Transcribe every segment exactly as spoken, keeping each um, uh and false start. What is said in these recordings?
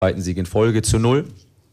Zweiten Sieg in Folge zu null.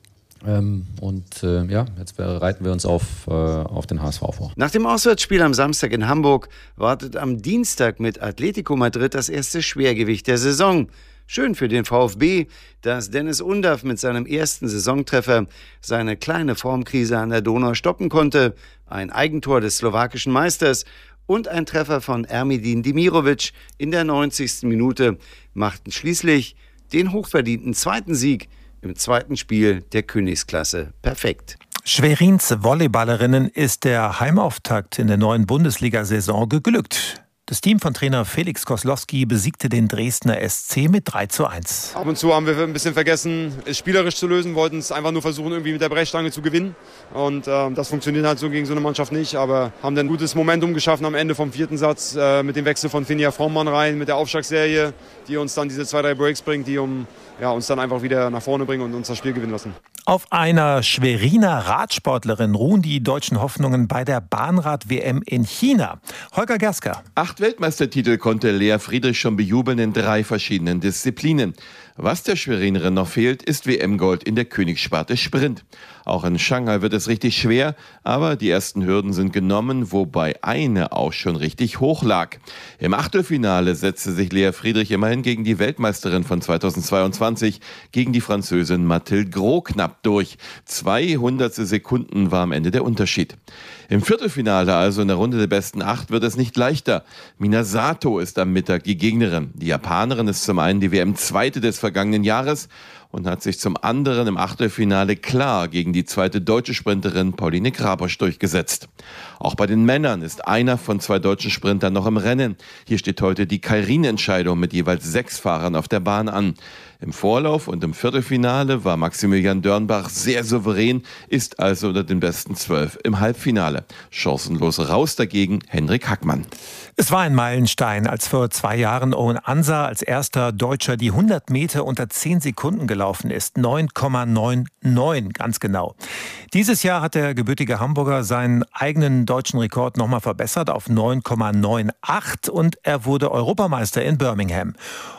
Ähm, und äh, ja, jetzt bereiten wir uns auf, äh, auf den H S V vor. Nach dem Auswärtsspiel am Samstag in Hamburg wartet am Dienstag mit Atletico Madrid das erste Schwergewicht der Saison. Schön für den VfB, dass Dennis Undav mit seinem ersten Saisontreffer seine kleine Formkrise an der Donau stoppen konnte. Ein Eigentor des slowakischen Meisters und ein Treffer von Ermedin Demirovic in der neunzigsten Minute machten schließlich den hochverdienten zweiten Sieg im zweiten Spiel der Königsklasse perfekt. Schwerins Volleyballerinnen ist der Heimauftakt in der neuen Bundesliga-Saison geglückt. Das Team von Trainer Felix Koslowski besiegte den Dresdner S C mit drei zu eins. Ab und zu haben wir ein bisschen vergessen, es spielerisch zu lösen, wollten es einfach nur versuchen, irgendwie mit der Brechstange zu gewinnen. Und äh, das funktioniert halt so gegen so eine Mannschaft nicht, aber haben dann ein gutes Momentum geschaffen am Ende vom vierten Satz äh, mit dem Wechsel von Finja Frommann rein, mit der Aufschlagsserie, die uns dann diese zwei, drei Breaks bringt, die um, ja, uns dann einfach wieder nach vorne bringen und uns das Spiel gewinnen lassen. Auf einer Schweriner Radsportlerin ruhen die deutschen Hoffnungen bei der Bahnrad-W M in China. Holger Gersker. Acht Weltmeistertitel konnte Lea Friedrich schon bejubeln in drei verschiedenen Disziplinen. Was der Schwerinerin noch fehlt, ist W M-Gold in der Königssparte Sprint. Auch in Shanghai wird es richtig schwer, aber die ersten Hürden sind genommen, wobei eine auch schon richtig hoch lag. Im Achtelfinale setzte sich Lea Friedrich immerhin gegen die Weltmeisterin von zweitausendzweiundzwanzig, gegen die Französin Mathilde Gros knapp durch. zweihundertstel Sekunden war am Ende der Unterschied. Im Viertelfinale, also in der Runde der besten acht, wird es nicht leichter. Mina Sato ist am Mittag die Gegnerin. Die Japanerin ist zum einen die W M-Zweite des vergangenen Jahres und hat sich zum anderen im Achtelfinale klar gegen die zweite deutsche Sprinterin Pauline Grabosch durchgesetzt. Auch bei den Männern ist einer von zwei deutschen Sprintern noch im Rennen. Hier steht heute die Keirin-Entscheidung mit jeweils sechs Fahrern auf der Bahn an. Im Vorlauf und im Viertelfinale war Maximilian Dörnbach sehr souverän, ist also unter den besten zwölf im Halbfinale. Chancenlos raus dagegen Hendrik Hackmann. Es war ein Meilenstein, als vor zwei Jahren Owen Ansa als erster Deutscher die hundert Meter unter zehn Sekunden gelaufen ist. neun Komma neunundneunzig, ganz genau. Dieses Jahr hat der gebürtige Hamburger seinen eigenen deutschen Rekord nochmal verbessert auf neun Komma achtzig und er wurde Europameister in Birmingham.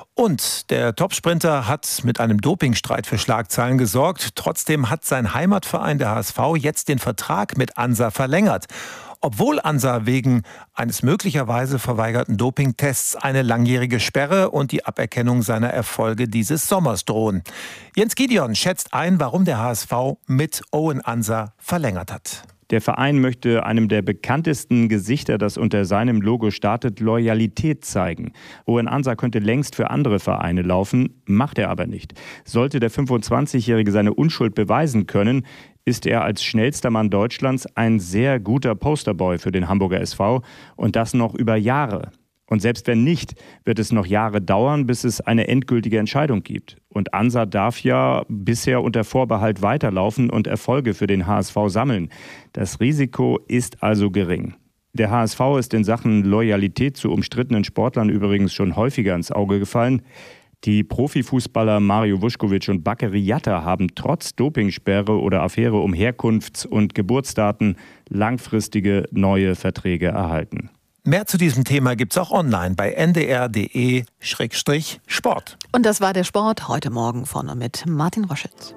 Und der Topsprinter hat mit einem Dopingstreit für Schlagzeilen gesorgt. Trotzdem hat sein Heimatverein, der H S V, jetzt den Vertrag mit Ansa verlängert. Obwohl Ansa wegen eines möglicherweise verweigerten Dopingtests eine langjährige Sperre und die Aberkennung seiner Erfolge dieses Sommers drohen. Jens Gideon schätzt ein, warum der H S V mit Owen Ansa verlängert hat. Der Verein möchte einem der bekanntesten Gesichter, das unter seinem Logo startet, Loyalität zeigen. Owen Ansa könnte längst für andere Vereine laufen, macht er aber nicht. Sollte der fünfundzwanzigjährige seine Unschuld beweisen können, ist er als schnellster Mann Deutschlands ein sehr guter Posterboy für den Hamburger S V und das noch über Jahre. Und selbst wenn nicht, wird es noch Jahre dauern, bis es eine endgültige Entscheidung gibt. Und Ansa darf ja bisher unter Vorbehalt weiterlaufen und Erfolge für den H S V sammeln. Das Risiko ist also gering. Der H S V ist in Sachen Loyalität zu umstrittenen Sportlern übrigens schon häufiger ins Auge gefallen. Die Profifußballer Mario Vuskovic und Bakary Yatta haben trotz Dopingsperre oder Affäre um Herkunfts- und Geburtsdaten langfristige neue Verträge erhalten. Mehr zu diesem Thema gibt's auch online bei n d r punkt d e Schrägstrich Sport. Und das war der Sport heute Morgen von und mit Martin Roschitz.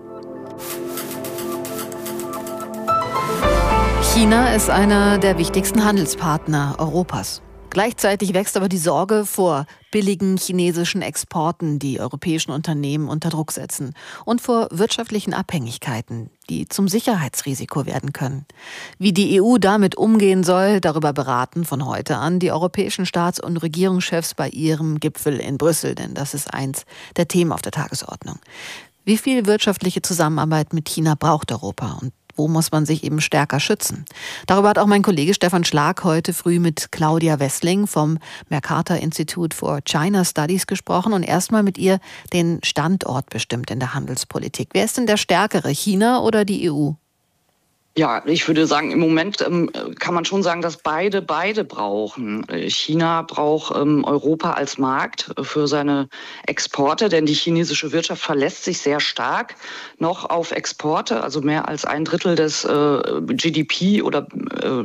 China ist einer der wichtigsten Handelspartner Europas. Gleichzeitig wächst aber die Sorge vor billigen chinesischen Exporten, die europäischen Unternehmen unter Druck setzen, und vor wirtschaftlichen Abhängigkeiten, die zum Sicherheitsrisiko werden können. Wie die E U damit umgehen soll, darüber beraten von heute an die europäischen Staats- und Regierungschefs bei ihrem Gipfel in Brüssel, denn das ist eins der Themen auf der Tagesordnung. Wie viel wirtschaftliche Zusammenarbeit mit China braucht Europa und wo muss man sich eben stärker schützen? Darüber hat auch mein Kollege Stefan Schlag heute früh mit Claudia Wessling vom Mercator Institute for China Studies gesprochen und erstmal mit ihr den Standort bestimmt in der Handelspolitik. Wer ist denn der Stärkere, China oder die E U? Ja, ich würde sagen, im Moment ähm, kann man schon sagen, dass beide beide brauchen. China braucht ähm, Europa als Markt für seine Exporte, denn die chinesische Wirtschaft verlässt sich sehr stark noch auf Exporte. Also mehr als ein Drittel des äh, G D P oder äh,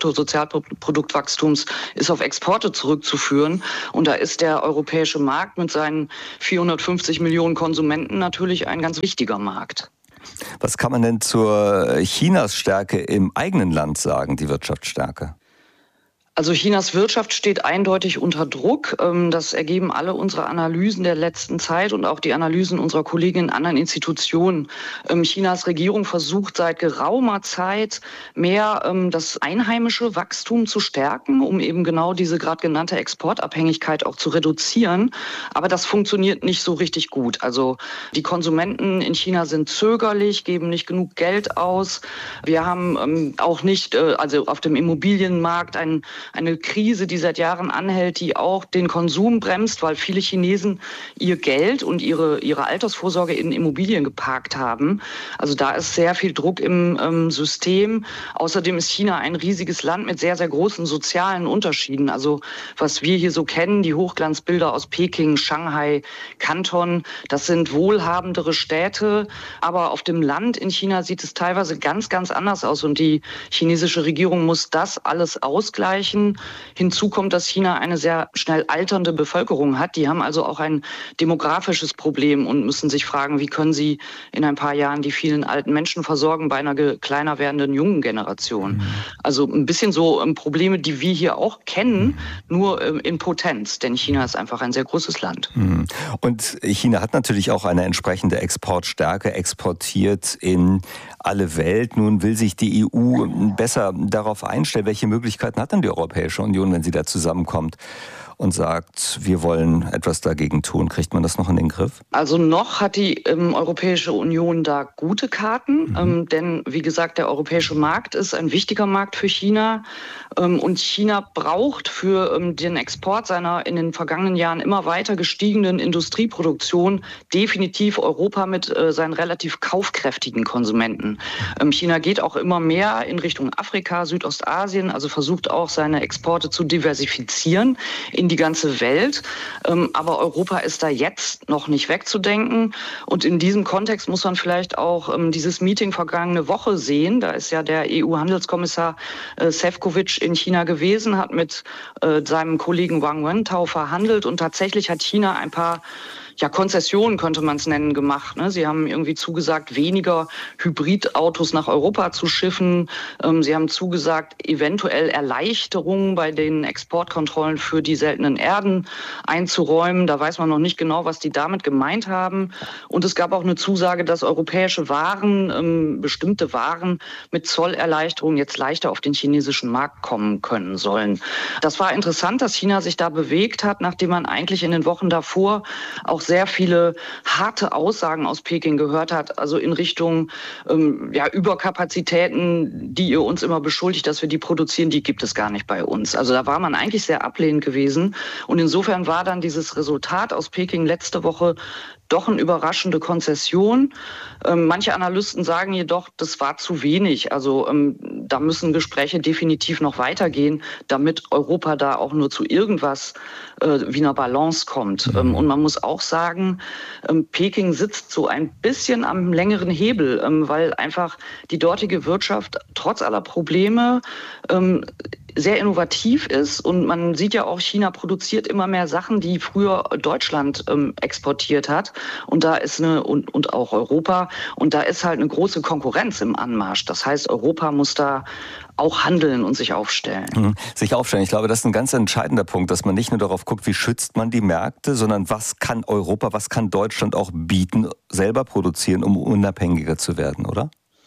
Bruttosozialproduktwachstums ist auf Exporte zurückzuführen. Und da ist der europäische Markt mit seinen vierhundertfünfzig Millionen Konsumenten natürlich ein ganz wichtiger Markt. Was kann man denn zur Chinas Stärke im eigenen Land sagen, die Wirtschaftsstärke? Also Chinas Wirtschaft steht eindeutig unter Druck. Das ergeben alle unsere Analysen der letzten Zeit und auch die Analysen unserer Kollegen in anderen Institutionen. Chinas Regierung versucht seit geraumer Zeit mehr das einheimische Wachstum zu stärken, um eben genau diese gerade genannte Exportabhängigkeit auch zu reduzieren. Aber das funktioniert nicht so richtig gut. Also die Konsumenten in China sind zögerlich, geben nicht genug Geld aus. Wir haben auch nicht, also auf dem Immobilienmarkt ein Eine Krise, die seit Jahren anhält, die auch den Konsum bremst, weil viele Chinesen ihr Geld und ihre, ihre Altersvorsorge in Immobilien geparkt haben. Also da ist sehr viel Druck im ähm, System. Außerdem ist China ein riesiges Land mit sehr, sehr großen sozialen Unterschieden. Also was wir hier so kennen, die Hochglanzbilder aus Peking, Shanghai, Kanton, das sind wohlhabendere Städte. Aber auf dem Land in China sieht es teilweise ganz, ganz anders aus. Und die chinesische Regierung muss das alles ausgleichen. Hinzu kommt, dass China eine sehr schnell alternde Bevölkerung hat. Die haben also auch ein demografisches Problem und müssen sich fragen, wie können sie in ein paar Jahren die vielen alten Menschen versorgen bei einer kleiner werdenden jungen Generation. Mhm. Also ein bisschen so Probleme, die wir hier auch kennen, nur in Potenz. Denn China ist einfach ein sehr großes Land. Mhm. Und China hat natürlich auch eine entsprechende Exportstärke, exportiert in alle Welt. Nun will sich die E U besser darauf einstellen. Welche Möglichkeiten hat denn die Europäische Union, wenn sie da zusammenkommt und sagt, wir wollen etwas dagegen tun? Kriegt man das noch in den Griff? Also noch hat die ähm, Europäische Union da gute Karten. Mhm. Ähm, denn wie gesagt, der europäische Markt ist ein wichtiger Markt für China. Ähm, und China braucht für ähm, den Export seiner in den vergangenen Jahren immer weiter gestiegenen Industrieproduktion definitiv Europa mit äh, seinen relativ kaufkräftigen Konsumenten. Ähm, China geht auch immer mehr in Richtung Afrika, Südostasien, also versucht auch seine Exporte zu diversifizieren in die ganze Welt. Ähm, aber Europa ist da jetzt noch nicht wegzudenken. Und in diesem Kontext muss man vielleicht auch ähm, dieses Meeting vergangene Woche sehen. Da ist ja der E U-Handelskommissar äh, Šefčovič in China gewesen, hat mit äh, seinem Kollegen Wang Wentao verhandelt und tatsächlich hat China ein paar ja, Konzessionen könnte man es nennen, gemacht. Ne? Sie haben irgendwie zugesagt, weniger Hybridautos nach Europa zu schiffen. Ähm, sie haben zugesagt, eventuell Erleichterungen bei den Exportkontrollen für die seltenen Erden einzuräumen. Da weiß man noch nicht genau, was die damit gemeint haben. Und es gab auch eine Zusage, dass europäische Waren, ähm, bestimmte Waren mit Zollerleichterungen jetzt leichter auf den chinesischen Markt kommen können sollen. Das war interessant, dass China sich da bewegt hat, nachdem man eigentlich in den Wochen davor auch sehr viele harte Aussagen aus Peking gehört hat, also in Richtung ähm, ja, Überkapazitäten, die ihr uns immer beschuldigt, dass wir die produzieren, die gibt es gar nicht bei uns. Also da war man eigentlich sehr ablehnend gewesen. Und insofern war dann dieses Resultat aus Peking letzte Woche doch eine überraschende Konzession. Ähm, manche Analysten sagen jedoch, das war zu wenig. Also ähm, da müssen Gespräche definitiv noch weitergehen, damit Europa da auch nur zu irgendwas äh, wie einer Balance kommt. Mhm. Ähm, und man muss auch sagen, ähm, Peking sitzt so ein bisschen am längeren Hebel, ähm, weil einfach die dortige Wirtschaft trotz aller Probleme ähm, sehr innovativ ist und man sieht ja auch, China produziert immer mehr Sachen, die früher Deutschland ähm, exportiert hat und da ist eine und, und auch Europa und da ist halt eine große Konkurrenz im Anmarsch. Das heißt, Europa muss da auch handeln und sich aufstellen. Mhm. Sich aufstellen. Ich glaube, das ist ein ganz entscheidender Punkt, dass man nicht nur darauf guckt, wie schützt man die Märkte, sondern was kann Europa, was kann Deutschland auch bieten, selber produzieren, um unabhängiger zu werden, oder?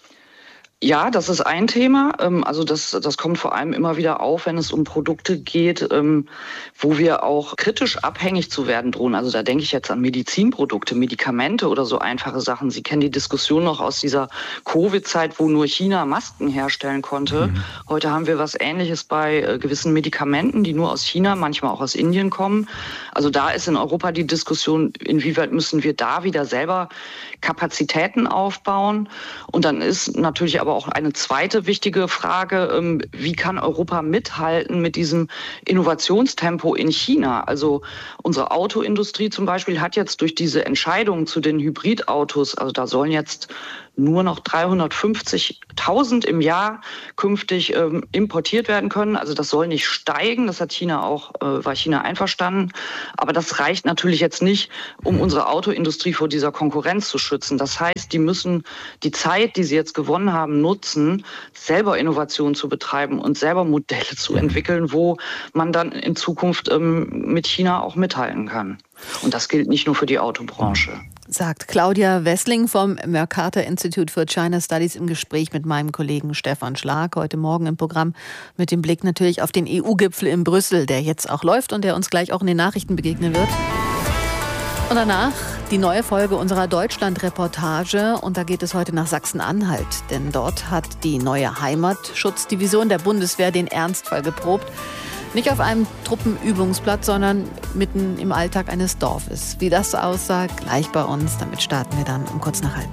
Ja, das ist ein Thema. Also das, das kommt vor allem immer wieder auf, wenn es um Produkte geht, wo wir auch kritisch abhängig zu werden drohen. Also da denke ich jetzt an Medizinprodukte, Medikamente oder so einfache Sachen. Sie kennen die Diskussion noch aus dieser Covid-Zeit, wo nur China Masken herstellen konnte. Mhm. Heute haben wir was Ähnliches bei gewissen Medikamenten, die nur aus China, manchmal auch aus Indien kommen. Also da ist in Europa die Diskussion, inwieweit müssen wir da wieder selber Kapazitäten aufbauen. Und dann ist natürlich aber auch eine zweite wichtige Frage, wie kann Europa mithalten mit diesem Innovationstempo in China? Also unsere Autoindustrie zum Beispiel hat jetzt durch diese Entscheidung zu den Hybridautos, also da sollen jetzt nur noch dreihundertfünfzigtausend im Jahr künftig ähm, importiert werden können. Also das soll nicht steigen, das hat China auch, äh, war China einverstanden. Aber das reicht natürlich jetzt nicht, um unsere Autoindustrie vor dieser Konkurrenz zu schützen. Das heißt, die müssen die Zeit, die sie jetzt gewonnen haben, nutzen, selber Innovation zu betreiben und selber Modelle zu entwickeln, wo man dann in Zukunft ähm, mit China auch mithalten kann. Und das gilt nicht nur für die Autobranche. Sagt Claudia Wessling vom Mercator Institute for China Studies im Gespräch mit meinem Kollegen Stefan Schlag heute Morgen im Programm mit dem Blick natürlich auf den E U-Gipfel in Brüssel, der jetzt auch läuft und der uns gleich auch in den Nachrichten begegnen wird. Und danach die neue Folge unserer Deutschland-Reportage und da geht es heute nach Sachsen-Anhalt, denn dort hat die neue Heimatschutzdivision der Bundeswehr den Ernstfall geprobt. Nicht auf einem Truppenübungsplatz, sondern mitten im Alltag eines Dorfes. Wie das aussah, gleich bei uns. Damit starten wir dann um kurz nach halb.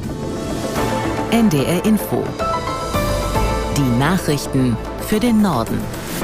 N D R Info. Die Nachrichten für den Norden.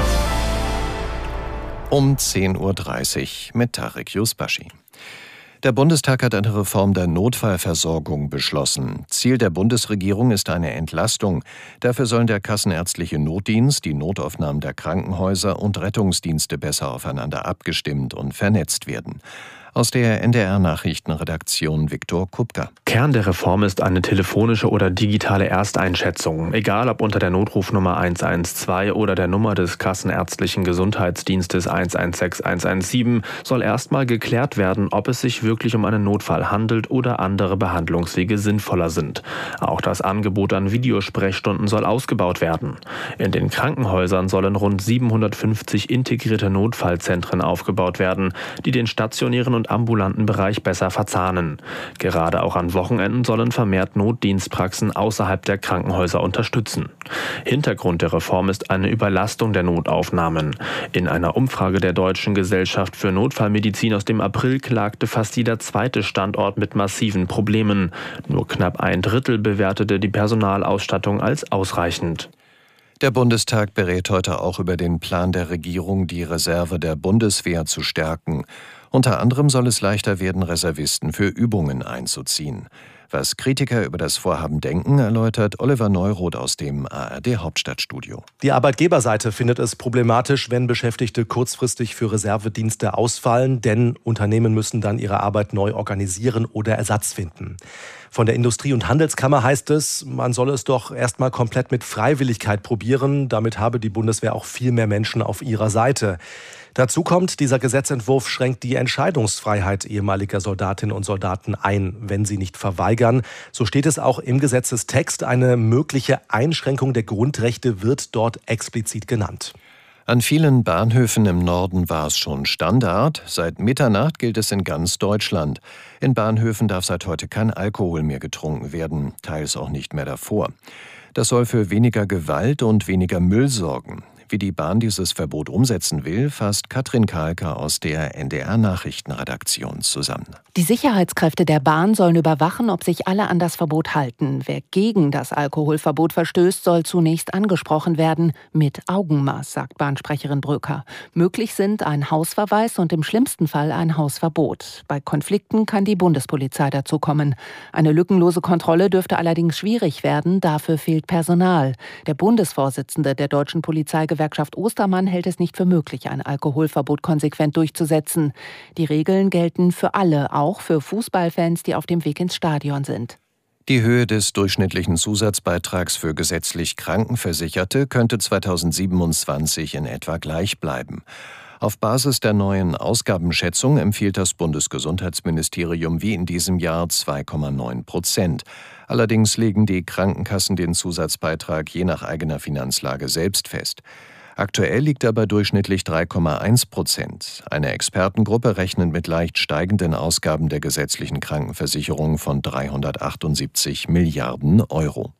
Um zehn Uhr dreißig mit Tarek Yusbashi. Der Bundestag hat eine Reform der Notfallversorgung beschlossen. Ziel der Bundesregierung ist eine Entlastung. Dafür sollen der kassenärztliche Notdienst, die Notaufnahmen der Krankenhäuser und Rettungsdienste besser aufeinander abgestimmt und vernetzt werden. Aus der N D R-Nachrichtenredaktion Viktor Kupka. Kern der Reform ist eine telefonische oder digitale Ersteinschätzung. Egal ob unter der Notrufnummer eins eins zwei oder der Nummer des Kassenärztlichen Gesundheitsdienstes eins eins sechs eins eins sieben soll erstmal geklärt werden, ob es sich wirklich um einen Notfall handelt oder andere Behandlungswege sinnvoller sind. Auch das Angebot an Videosprechstunden soll ausgebaut werden. In den Krankenhäusern sollen rund siebenhundertfünfzig integrierte Notfallzentren aufgebaut werden, die den stationären und ambulanten Bereich besser verzahnen. Gerade auch an Wochenenden sollen vermehrt Notdienstpraxen außerhalb der Krankenhäuser unterstützen. Hintergrund der Reform ist eine Überlastung der Notaufnahmen. In einer Umfrage der Deutschen Gesellschaft für Notfallmedizin aus dem April klagte fast jeder zweite Standort mit massiven Problemen. Nur knapp ein Drittel bewertete die Personalausstattung als ausreichend. Der Bundestag berät heute auch über den Plan der Regierung, die Reserve der Bundeswehr zu stärken. Unter anderem soll es leichter werden, Reservisten für Übungen einzuziehen. Was Kritiker über das Vorhaben denken, erläutert Oliver Neuroth aus dem A R D-Hauptstadtstudio. Die Arbeitgeberseite findet es problematisch, wenn Beschäftigte kurzfristig für Reservedienste ausfallen, denn Unternehmen müssen dann ihre Arbeit neu organisieren oder Ersatz finden. Von der Industrie- und Handelskammer heißt es, man solle es doch erstmal komplett mit Freiwilligkeit probieren. Damit habe die Bundeswehr auch viel mehr Menschen auf ihrer Seite. Dazu kommt, dieser Gesetzentwurf schränkt die Entscheidungsfreiheit ehemaliger Soldatinnen und Soldaten ein, wenn sie nicht verweigern. So steht es auch im Gesetzestext. Eine mögliche Einschränkung der Grundrechte wird dort explizit genannt. An vielen Bahnhöfen im Norden war es schon Standard. Seit Mitternacht gilt es in ganz Deutschland. In Bahnhöfen darf seit heute kein Alkohol mehr getrunken werden, teils auch nicht mehr davor. Das soll für weniger Gewalt und weniger Müll sorgen. Wie die Bahn dieses Verbot umsetzen will, fasst Katrin Kahlke aus der N D R-Nachrichtenredaktion zusammen. Die Sicherheitskräfte der Bahn sollen überwachen, ob sich alle an das Verbot halten. Wer gegen das Alkoholverbot verstößt, soll zunächst angesprochen werden. Mit Augenmaß, sagt Bahnsprecherin Bröker. Möglich sind ein Hausverweis und im schlimmsten Fall ein Hausverbot. Bei Konflikten kann die Bundespolizei dazukommen. Eine lückenlose Kontrolle dürfte allerdings schwierig werden, dafür fehlt Personal. Der Bundesvorsitzende der Deutschen Polizeigewerkschaft Gewerkschaft Ostermann hält es nicht für möglich, ein Alkoholverbot konsequent durchzusetzen. Die Regeln gelten für alle, auch für Fußballfans, die auf dem Weg ins Stadion sind. Die Höhe des durchschnittlichen Zusatzbeitrags für gesetzlich Krankenversicherte könnte zweitausendsiebenundzwanzig in etwa gleich bleiben. Auf Basis der neuen Ausgabenschätzung empfiehlt das Bundesgesundheitsministerium wie in diesem Jahr zwei Komma neun Prozent. Allerdings legen die Krankenkassen den Zusatzbeitrag je nach eigener Finanzlage selbst fest. Aktuell liegt er bei durchschnittlich drei Komma eins Prozent. Eine Expertengruppe rechnet mit leicht steigenden Ausgaben der gesetzlichen Krankenversicherung von dreihundertachtundsiebzig Milliarden Euro.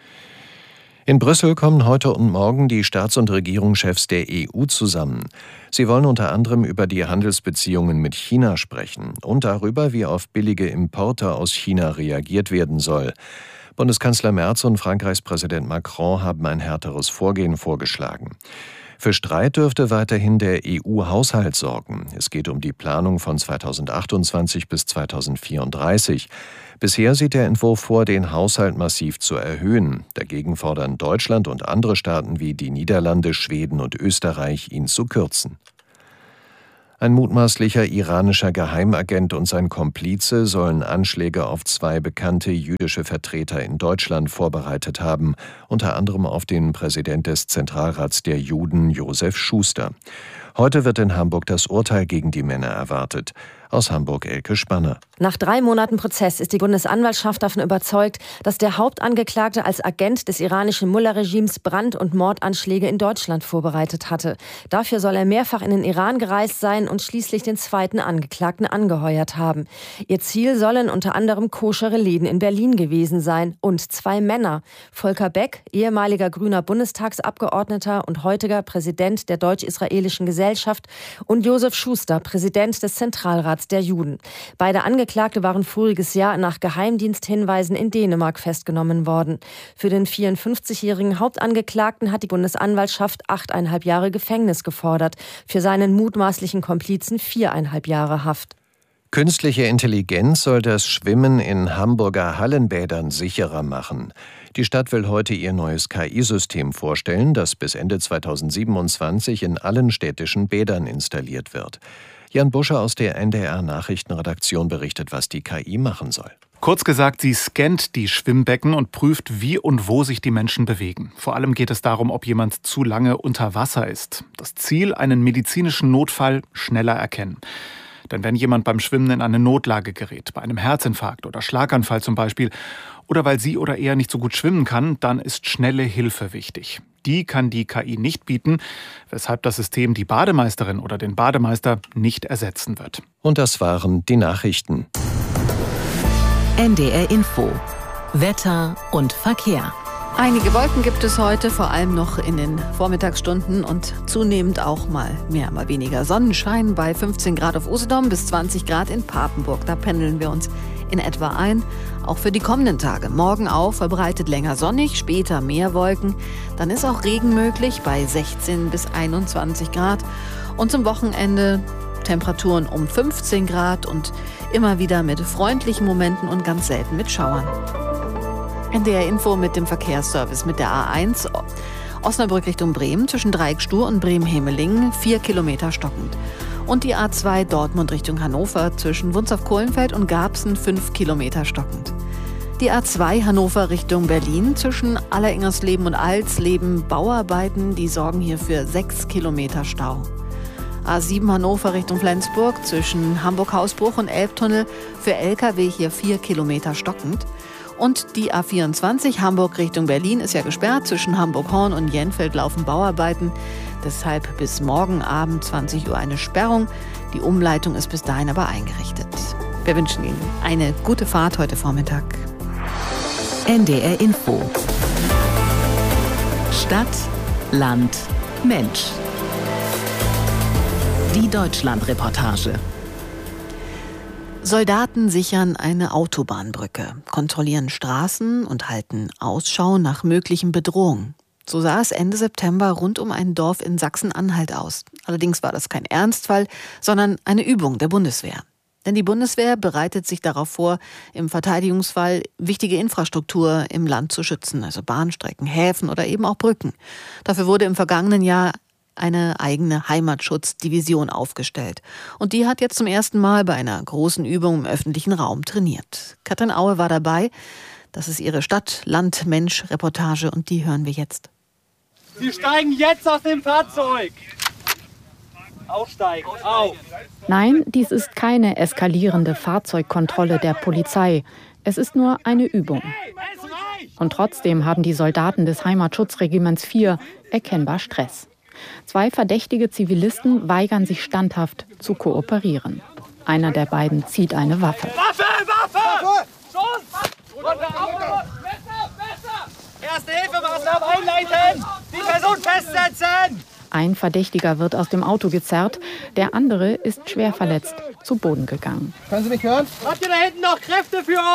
In Brüssel kommen heute und morgen die Staats- und Regierungschefs der E U zusammen. Sie wollen unter anderem über die Handelsbeziehungen mit China sprechen und darüber, wie auf billige Importe aus China reagiert werden soll. Bundeskanzler Merz und Frankreichs Präsident Macron haben ein härteres Vorgehen vorgeschlagen. Für Streit dürfte weiterhin der E U-Haushalt sorgen. Es geht um die Planung von zweitausendachtundzwanzig bis zweitausendvierunddreißig. Bisher sieht der Entwurf vor, den Haushalt massiv zu erhöhen. Dagegen fordern Deutschland und andere Staaten wie die Niederlande, Schweden und Österreich, ihn zu kürzen. Ein mutmaßlicher iranischer Geheimagent und sein Komplize sollen Anschläge auf zwei bekannte jüdische Vertreter in Deutschland vorbereitet haben, unter anderem auf den Präsident des Zentralrats der Juden, Josef Schuster. Heute wird in Hamburg das Urteil gegen die Männer erwartet. Aus Hamburg Elke Spanner. Nach drei Monaten Prozess ist die Bundesanwaltschaft davon überzeugt, dass der Hauptangeklagte als Agent des iranischen Mullah-Regimes Brand- und Mordanschläge in Deutschland vorbereitet hatte. Dafür soll er mehrfach in den Iran gereist sein und schließlich den zweiten Angeklagten angeheuert haben. Ihr Ziel sollen unter anderem koschere Läden in Berlin gewesen sein und zwei Männer. Volker Beck, ehemaliger grüner Bundestagsabgeordneter und heutiger Präsident der Deutsch-Israelischen Gesellschaft, und Josef Schuster, Präsident des Zentralrats der Juden. Beide Angeklagte waren voriges Jahr nach Geheimdiensthinweisen in Dänemark festgenommen worden. Für den vierundfünfzigjährigen Hauptangeklagten hat die Bundesanwaltschaft achteinhalb Jahre Gefängnis gefordert, für seinen mutmaßlichen Komplizen viereinhalb Jahre Haft. Künstliche Intelligenz soll das Schwimmen in Hamburger Hallenbädern sicherer machen. Die Stadt will heute ihr neues K I-System vorstellen, das bis Ende zweitausendsiebenundzwanzig in allen städtischen Bädern installiert wird. Jan Buscher aus der N D R-Nachrichtenredaktion berichtet, was die K I machen soll. Kurz gesagt, sie scannt die Schwimmbecken und prüft, wie und wo sich die Menschen bewegen. Vor allem geht es darum, ob jemand zu lange unter Wasser ist. Das Ziel, einen medizinischen Notfall schneller erkennen. Denn wenn jemand beim Schwimmen in eine Notlage gerät, bei einem Herzinfarkt oder Schlaganfall zum Beispiel, oder weil sie oder er nicht so gut schwimmen kann, dann ist schnelle Hilfe wichtig. Die kann die K I nicht bieten, weshalb das System die Bademeisterin oder den Bademeister nicht ersetzen wird. Und das waren die Nachrichten. N D R Info. Wetter und Verkehr. Einige Wolken gibt es heute, vor allem noch in den Vormittagsstunden und zunehmend auch mal mehr, mal weniger Sonnenschein bei fünfzehn Grad auf Usedom bis zwanzig Grad in Papenburg. Da pendeln wir uns in etwa ein. Auch für die kommenden Tage. Morgen auch verbreitet länger sonnig, später mehr Wolken. Dann ist auch Regen möglich bei sechzehn bis einundzwanzig Grad. Und zum Wochenende Temperaturen um fünfzehn Grad und immer wieder mit freundlichen Momenten und ganz selten mit Schauern. N D R Info mit dem Verkehrsservice mit der A eins Osnabrück Richtung Bremen zwischen Dreieckstuhr und Bremen-Hemelingen vier Kilometer stockend. Und die A zwei Dortmund Richtung Hannover zwischen Wunstorf-Kohlenfeld und Garbsen fünf Kilometer stockend. Die A zwei Hannover Richtung Berlin zwischen Alleringersleben und Alsleben Bauarbeiten, die sorgen hier für sechs Kilometer Stau. A sieben Hannover Richtung Flensburg zwischen Hamburg-Hausbruch und Elbtunnel für L K W hier vier Kilometer stockend. Und die A vierundzwanzig Hamburg Richtung Berlin ist ja gesperrt. Zwischen Hamburg-Horn und Jenfeld laufen Bauarbeiten. Deshalb bis morgen Abend zwanzig Uhr eine Sperrung. Die Umleitung ist bis dahin aber eingerichtet. Wir wünschen Ihnen eine gute Fahrt heute Vormittag. N D R Info. Stadt, Land, Mensch. Die Deutschland-Reportage. Soldaten sichern eine Autobahnbrücke, kontrollieren Straßen und halten Ausschau nach möglichen Bedrohungen. So sah es Ende September rund um ein Dorf in Sachsen-Anhalt aus. Allerdings war das kein Ernstfall, sondern eine Übung der Bundeswehr. Denn die Bundeswehr bereitet sich darauf vor, im Verteidigungsfall wichtige Infrastruktur im Land zu schützen, also Bahnstrecken, Häfen oder eben auch Brücken. Dafür wurde im vergangenen Jahr eine eigene Heimatschutzdivision aufgestellt. Und die hat jetzt zum ersten Mal bei einer großen Übung im öffentlichen Raum trainiert. Katrin Aue war dabei. Das ist ihre Stadt-Land-Mensch-Reportage und die hören wir jetzt. Sie steigen jetzt aus dem Fahrzeug. Aussteigen, auf. Nein, dies ist keine eskalierende Fahrzeugkontrolle der Polizei. Es ist nur eine Übung. Und trotzdem haben die Soldaten des Heimatschutzregiments vier erkennbar Stress. Zwei verdächtige Zivilisten weigern sich standhaft zu kooperieren. Einer der beiden zieht eine Waffe. Waffe, Waffe! Schuss! Runter, auf! Messer, Messer! Erste-Hilfe-Maßnahmen einleiten! Die Person festsetzen! Ein Verdächtiger wird aus dem Auto gezerrt, der andere ist schwer verletzt zu Boden gegangen. Können Sie mich hören? Habt ihr da hinten noch Kräfte für uns?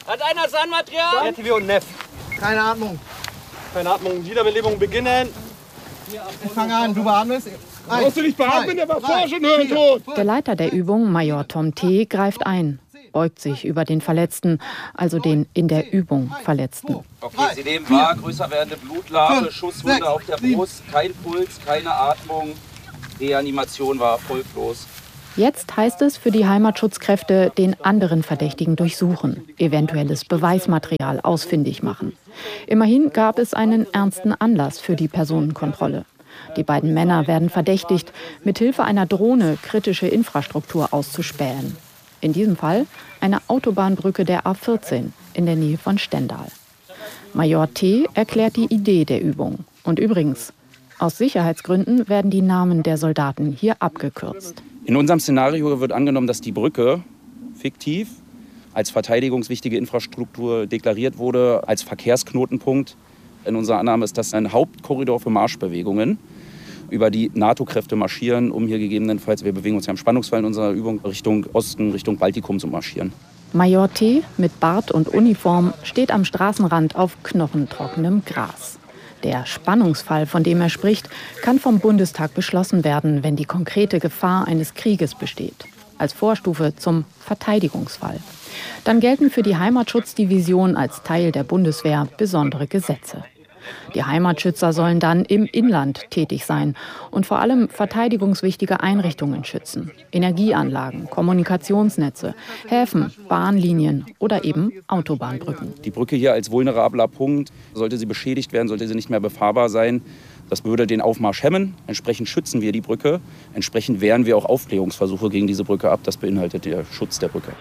Hat einer Sandmaterial? R T W und Neff. Keine Atmung. Keine Atmung. Wiederbelebung beginnen. Ich fange an, du beatmest. Brauchst du nicht beatmen, der war vorher schon hirntot. Der Leiter der Übung, Major Tom T., greift ein, beugt sich über den Verletzten, also den in der Übung Verletzten. Okay, Sie nehmen wahr, größer werdende Blutlache, Schusswunde auf der Brust, kein Puls, keine Atmung. Reanimation war erfolglos. Jetzt heißt es für die Heimatschutzkräfte, den anderen Verdächtigen durchsuchen, eventuelles Beweismaterial ausfindig machen. Immerhin gab es einen ernsten Anlass für die Personenkontrolle. Die beiden Männer werden verdächtigt, mithilfe einer Drohne kritische Infrastruktur auszuspähen. In diesem Fall eine Autobahnbrücke der A vierzehn in der Nähe von Stendal. Major T. erklärt die Idee der Übung. Und übrigens, aus Sicherheitsgründen werden die Namen der Soldaten hier abgekürzt. In unserem Szenario wird angenommen, dass die Brücke fiktiv als verteidigungswichtige Infrastruktur deklariert wurde, als Verkehrsknotenpunkt. In unserer Annahme ist das ein Hauptkorridor für Marschbewegungen, über die NATO-Kräfte marschieren, um hier gegebenenfalls, wir bewegen uns ja im Spannungsfall in unserer Übung, Richtung Osten, Richtung Baltikum zu marschieren. Major T. mit Bart und Uniform steht am Straßenrand auf knochentrockenem Gras. Der Spannungsfall, von dem er spricht, kann vom Bundestag beschlossen werden, wenn die konkrete Gefahr eines Krieges besteht. Als Vorstufe zum Verteidigungsfall. Dann gelten für die Heimatschutzdivision als Teil der Bundeswehr besondere Gesetze. Die Heimatschützer sollen dann im Inland tätig sein und vor allem verteidigungswichtige Einrichtungen schützen. Energieanlagen, Kommunikationsnetze, Häfen, Bahnlinien oder eben Autobahnbrücken. Die Brücke hier als vulnerabler Punkt, sollte sie beschädigt werden, sollte sie nicht mehr befahrbar sein, das würde den Aufmarsch hemmen. Entsprechend schützen wir die Brücke. Entsprechend wehren wir auch Aufklärungsversuche gegen diese Brücke ab. Das beinhaltet der Schutz der Brücke.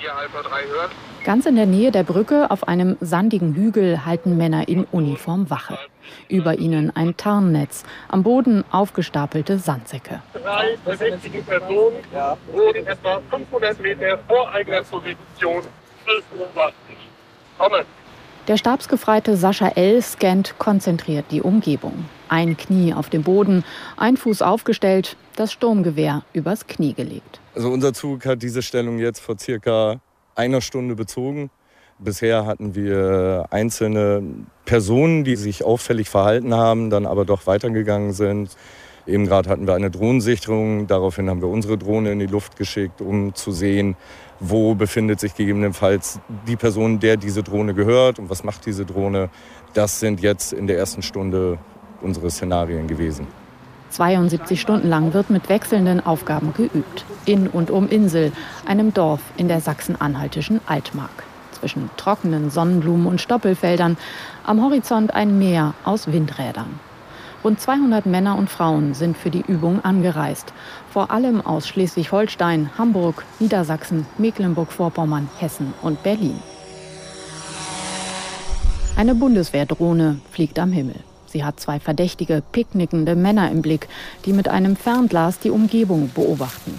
Ganz in der Nähe der Brücke, auf einem sandigen Hügel, halten Männer in Uniform Wache. Über ihnen ein Tarnnetz, am Boden aufgestapelte Sandsäcke. Drei verdächtige Personen wurden etwa fünfhundert Meter vor Eingangsposition beobachtet. Kommen. Der Stabsgefreite Sascha L. scannt konzentriert die Umgebung. Ein Knie auf dem Boden, ein Fuß aufgestellt, das Sturmgewehr übers Knie gelegt. Also unser Zug hat diese Stellung jetzt vor circa einer Stunde bezogen. Bisher hatten wir einzelne Personen, die sich auffällig verhalten haben, dann aber doch weitergegangen sind. Eben gerade hatten wir eine Drohnensichtung. Daraufhin haben wir unsere Drohne in die Luft geschickt, um zu sehen, wo befindet sich gegebenenfalls die Person, der diese Drohne gehört und was macht diese Drohne. Das sind jetzt in der ersten Stunde unsere Szenarien gewesen. zweiundsiebzig Stunden lang wird mit wechselnden Aufgaben geübt. In und um Insel, einem Dorf in der sachsen-anhaltischen Altmark. Zwischen trockenen Sonnenblumen und Stoppelfeldern, am Horizont ein Meer aus Windrädern. Rund zweihundert Männer und Frauen sind für die Übung angereist. Vor allem aus Schleswig-Holstein, Hamburg, Niedersachsen, Mecklenburg-Vorpommern, Hessen und Berlin. Eine Bundeswehrdrohne fliegt am Himmel. Sie hat zwei verdächtige, picknickende Männer im Blick, die mit einem Fernglas die Umgebung beobachten.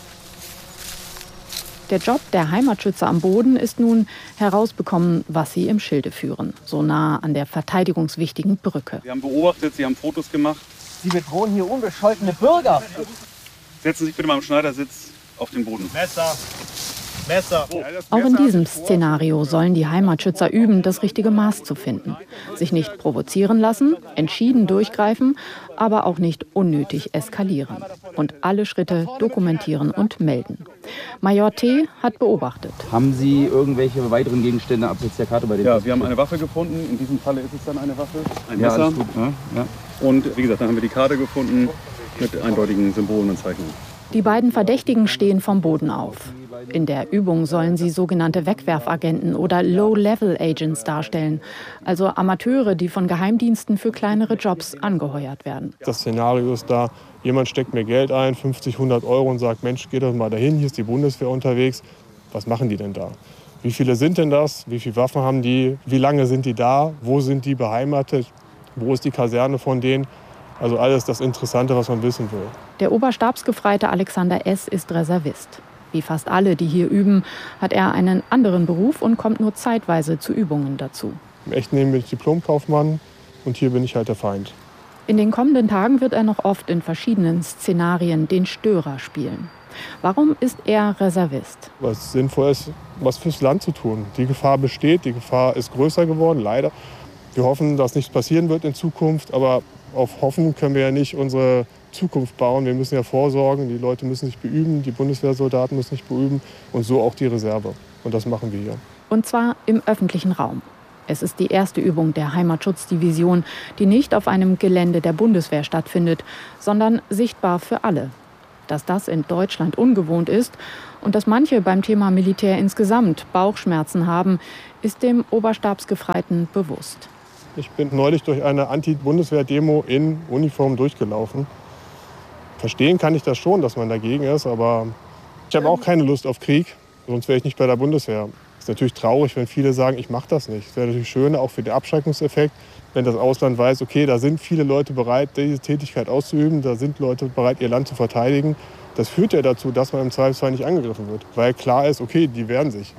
Der Job der Heimatschützer am Boden ist nun herausbekommen, was sie im Schilde führen, so nah an der verteidigungswichtigen Brücke. Sie haben beobachtet, Sie haben Fotos gemacht. Sie bedrohen hier unbescholtene Bürger. Setzen Sie sich bitte mal im Schneidersitz auf den Boden. Messer, Messer. Auch in diesem Szenario sollen die Heimatschützer üben, das richtige Maß zu finden. Sich nicht provozieren lassen, entschieden durchgreifen, aber auch nicht unnötig eskalieren. Und alle Schritte dokumentieren und melden. Major T. hat beobachtet. Haben Sie irgendwelche weiteren Gegenstände abseits der Karte bei den? Ja, wir haben eine Waffe gefunden. In diesem Falle ist es dann eine Waffe. Ein Ja, Messer. alles gut. Ja, ja. Und wie gesagt, dann haben wir die Karte gefunden mit eindeutigen Symbolen und Zeichnungen. Die beiden Verdächtigen stehen vom Boden auf. In der Übung sollen sie sogenannte Wegwerfagenten oder Low-Level-Agents darstellen, also Amateure, die von Geheimdiensten für kleinere Jobs angeheuert werden. Das Szenario ist da, jemand steckt mir Geld ein, fünfzig, hundert Euro und sagt, Mensch, geh doch mal dahin, hier ist die Bundeswehr unterwegs. Was machen die denn da? Wie viele sind denn das? Wie viele Waffen haben die? Wie lange sind die da? Wo sind die beheimatet? Wo ist die Kaserne von denen? Also alles das Interessante, was man wissen will. Der Oberstabsgefreite Alexander S. ist Reservist. Wie fast alle, die hier üben, hat er einen anderen Beruf und kommt nur zeitweise zu Übungen dazu. Im echten Leben bin ich Diplomkaufmann und hier bin ich halt der Feind. In den kommenden Tagen wird er noch oft in verschiedenen Szenarien den Störer spielen. Warum ist er Reservist? Was sinnvoll ist, was fürs Land zu tun. Die Gefahr besteht, die Gefahr ist größer geworden, leider. Wir hoffen, dass nichts passieren wird in Zukunft, aber auf Hoffen können wir ja nicht unsere Zukunft bauen. Wir müssen ja vorsorgen, die Leute müssen sich beüben, die Bundeswehrsoldaten müssen sich beüben und so auch die Reserve. Und das machen wir hier. Und zwar im öffentlichen Raum. Es ist die erste Übung der Heimatschutzdivision, die nicht auf einem Gelände der Bundeswehr stattfindet, sondern sichtbar für alle. Dass das in Deutschland ungewohnt ist und dass manche beim Thema Militär insgesamt Bauchschmerzen haben, ist dem Oberstabsgefreiten bewusst. Ich bin neulich durch eine Anti-Bundeswehr-Demo in Uniform durchgelaufen. Verstehen kann ich das schon, dass man dagegen ist, aber ich habe auch keine Lust auf Krieg, sonst wäre ich nicht bei der Bundeswehr. Es ist natürlich traurig, wenn viele sagen, ich mache das nicht. Es wäre natürlich schön, auch für den Abschreckungseffekt, wenn das Ausland weiß, okay, da sind viele Leute bereit, diese Tätigkeit auszuüben, da sind Leute bereit, ihr Land zu verteidigen. Das führt ja dazu, dass man im Zweifelsfall nicht angegriffen wird, weil klar ist, okay, die wehren sich.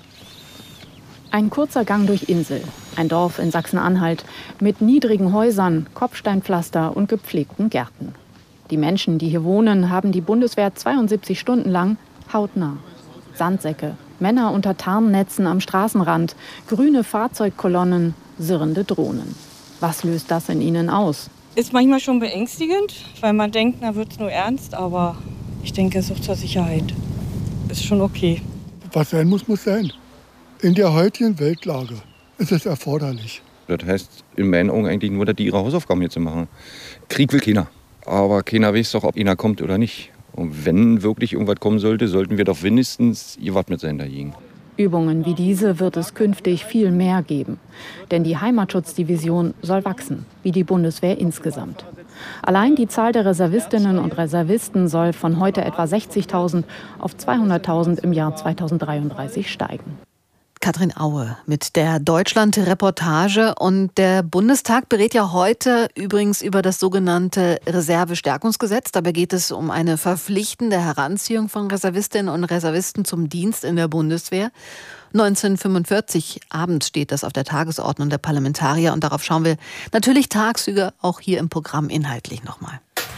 Ein kurzer Gang durch Insel, ein Dorf in Sachsen-Anhalt mit niedrigen Häusern, Kopfsteinpflaster und gepflegten Gärten. Die Menschen, die hier wohnen, haben die Bundeswehr zweiundsiebzig Stunden lang hautnah. Sandsäcke, Männer unter Tarnnetzen am Straßenrand, grüne Fahrzeugkolonnen, sirrende Drohnen. Was löst das in ihnen aus? Ist manchmal schon beängstigend, weil man denkt, na wird's nur ernst, aber ich denke, es ist auch zur Sicherheit. Ist schon okay. Was sein muss, muss sein. In der heutigen Weltlage ist es erforderlich. Das heißt in meinen Augen eigentlich nur, dass die ihre Hausaufgaben jetzt machen. Krieg will keiner. Aber keiner weiß doch, ob einer kommt oder nicht. Und wenn wirklich irgendwas kommen sollte, sollten wir doch wenigstens gewappnet sein dagegen. Übungen wie diese wird es künftig viel mehr geben. Denn die Heimatschutzdivision soll wachsen, wie die Bundeswehr insgesamt. Allein die Zahl der Reservistinnen und Reservisten soll von heute etwa sechzigtausend auf zweihunderttausend im Jahr zweitausenddreiunddreißig steigen. Katrin Aue mit der Deutschland-Reportage. Und der Bundestag berät ja heute übrigens über das sogenannte Reservestärkungsgesetz. Dabei geht es um eine verpflichtende Heranziehung von Reservistinnen und Reservisten zum Dienst in der Bundeswehr. neunzehnhundertfünfundvierzig abends steht das auf der Tagesordnung der Parlamentarier. Und darauf schauen wir natürlich tagsüber auch hier im Programm inhaltlich nochmal.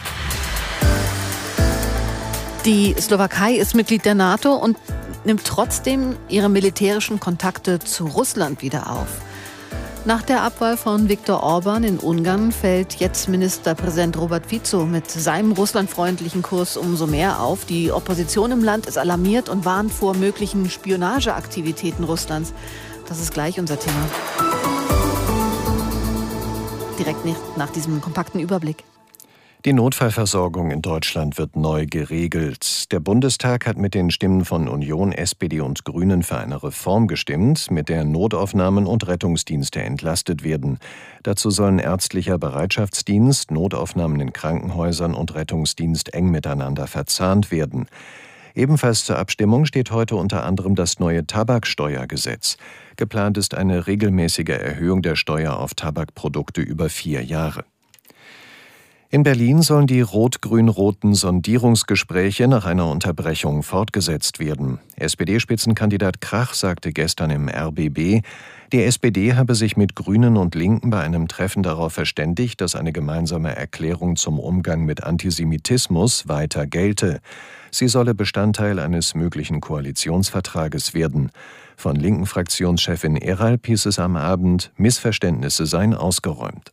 Die Slowakei ist Mitglied der NATO und nimmt trotzdem ihre militärischen Kontakte zu Russland wieder auf. Nach der Abwahl von Viktor Orban in Ungarn fällt jetzt Ministerpräsident Robert Fico mit seinem russlandfreundlichen Kurs umso mehr auf. Die Opposition im Land ist alarmiert und warnt vor möglichen Spionageaktivitäten Russlands. Das ist gleich unser Thema. Direkt nach diesem kompakten Überblick. Die Notfallversorgung in Deutschland wird neu geregelt. Der Bundestag hat mit den Stimmen von Union, S P D und Grünen für eine Reform gestimmt, mit der Notaufnahmen und Rettungsdienste entlastet werden. Dazu sollen ärztlicher Bereitschaftsdienst, Notaufnahmen in Krankenhäusern und Rettungsdienst eng miteinander verzahnt werden. Ebenfalls zur Abstimmung steht heute unter anderem das neue Tabaksteuergesetz. Geplant ist eine regelmäßige Erhöhung der Steuer auf Tabakprodukte über vier Jahre. In Berlin sollen die rot-grün-roten Sondierungsgespräche nach einer Unterbrechung fortgesetzt werden. S P D-Spitzenkandidat Krach sagte gestern im R B B, die S P D habe sich mit Grünen und Linken bei einem Treffen darauf verständigt, dass eine gemeinsame Erklärung zum Umgang mit Antisemitismus weiter gelte. Sie solle Bestandteil eines möglichen Koalitionsvertrages werden. Von linken Fraktionschefin Eralp hieß es am Abend, Missverständnisse seien ausgeräumt.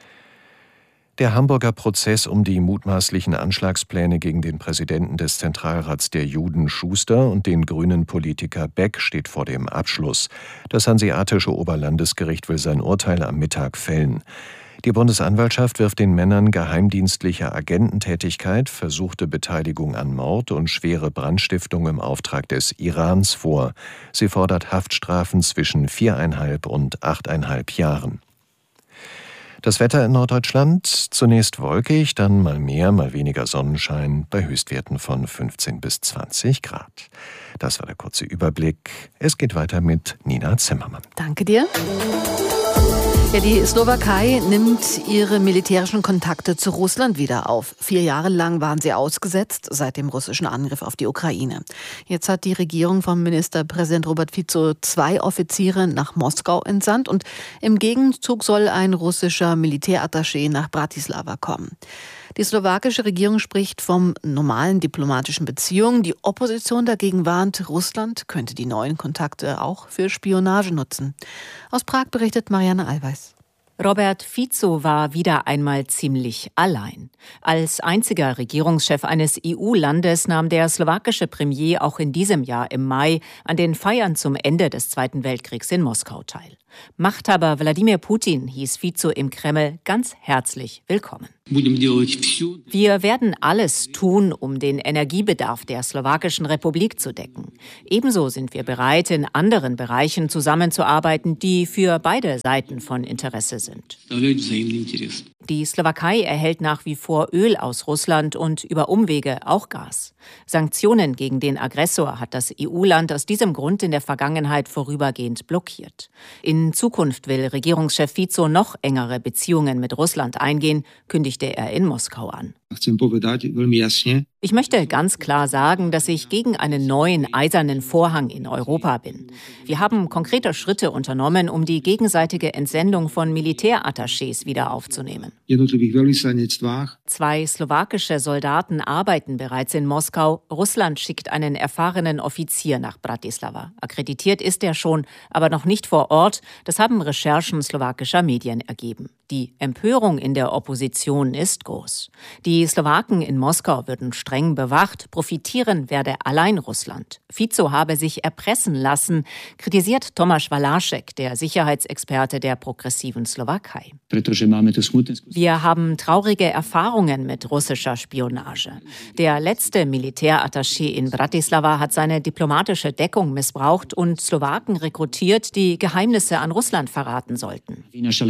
Der Hamburger Prozess um die mutmaßlichen Anschlagspläne gegen den Präsidenten des Zentralrats der Juden Schuster und den grünen Politiker Beck steht vor dem Abschluss. Das Hanseatische Oberlandesgericht will sein Urteil am Mittag fällen. Die Bundesanwaltschaft wirft den Männern geheimdienstliche Agententätigkeit, versuchte Beteiligung an Mord und schwere Brandstiftung im Auftrag des Irans vor. Sie fordert Haftstrafen zwischen viereinhalb und achteinhalb Jahren. Das Wetter in Norddeutschland, zunächst wolkig, dann mal mehr, mal weniger Sonnenschein bei Höchstwerten von fünfzehn bis zwanzig Grad. Das war der kurze Überblick. Es geht weiter mit Nina Zimmermann. Danke dir. Ja, die Slowakei nimmt ihre militärischen Kontakte zu Russland wieder auf. Vier Jahre lang waren sie ausgesetzt seit dem russischen Angriff auf die Ukraine. Jetzt hat die Regierung von Ministerpräsident Robert Fico zwei Offiziere nach Moskau entsandt und im Gegenzug soll ein russischer Militärattaché nach Bratislava kommen. Die slowakische Regierung spricht von normalen diplomatischen Beziehungen. Die Opposition dagegen warnt, Russland könnte die neuen Kontakte auch für Spionage nutzen. Aus Prag berichtet Marianne Allweis. Robert Fico war wieder einmal ziemlich allein. Als einziger Regierungschef eines E U-Landes nahm der slowakische Premier auch in diesem Jahr im Mai an den Feiern zum Ende des Zweiten Weltkriegs in Moskau teil. Machthaber Wladimir Putin hieß Fico im Kreml ganz herzlich willkommen. Wir werden alles tun, um den Energiebedarf der slowakischen Republik zu decken. Ebenso sind wir bereit, in anderen Bereichen zusammenzuarbeiten, die für beide Seiten von Interesse sind. Die Slowakei erhält nach wie vor Öl aus Russland und über Umwege auch Gas. Sanktionen gegen den Aggressor hat das E U-Land aus diesem Grund in der Vergangenheit vorübergehend blockiert. In Zukunft will Regierungschef Fico noch engere Beziehungen mit Russland eingehen, kündigte er in Moskau an. Ich möchte ganz klar sagen, dass ich gegen einen neuen eisernen Vorhang in Europa bin. Wir haben konkrete Schritte unternommen, um die gegenseitige Entsendung von Militärattachés wieder aufzunehmen. Zwei slowakische Soldaten arbeiten bereits in Moskau. Russland schickt einen erfahrenen Offizier nach Bratislava. Akkreditiert ist er schon, aber noch nicht vor Ort. Das haben Recherchen slowakischer Medien ergeben. Die Empörung in der Opposition ist groß. Die Slowaken in Moskau würden streng bewacht, profitieren werde allein Russland. Fico habe sich erpressen lassen, kritisiert Tomáš Valášek, der Sicherheitsexperte der progressiven Slowakei. Wir haben traurige Erfahrungen mit russischer Spionage. Der letzte Militärattaché in Bratislava hat seine diplomatische Deckung missbraucht und Slowaken rekrutiert, die Geheimnisse an Russland verraten sollten.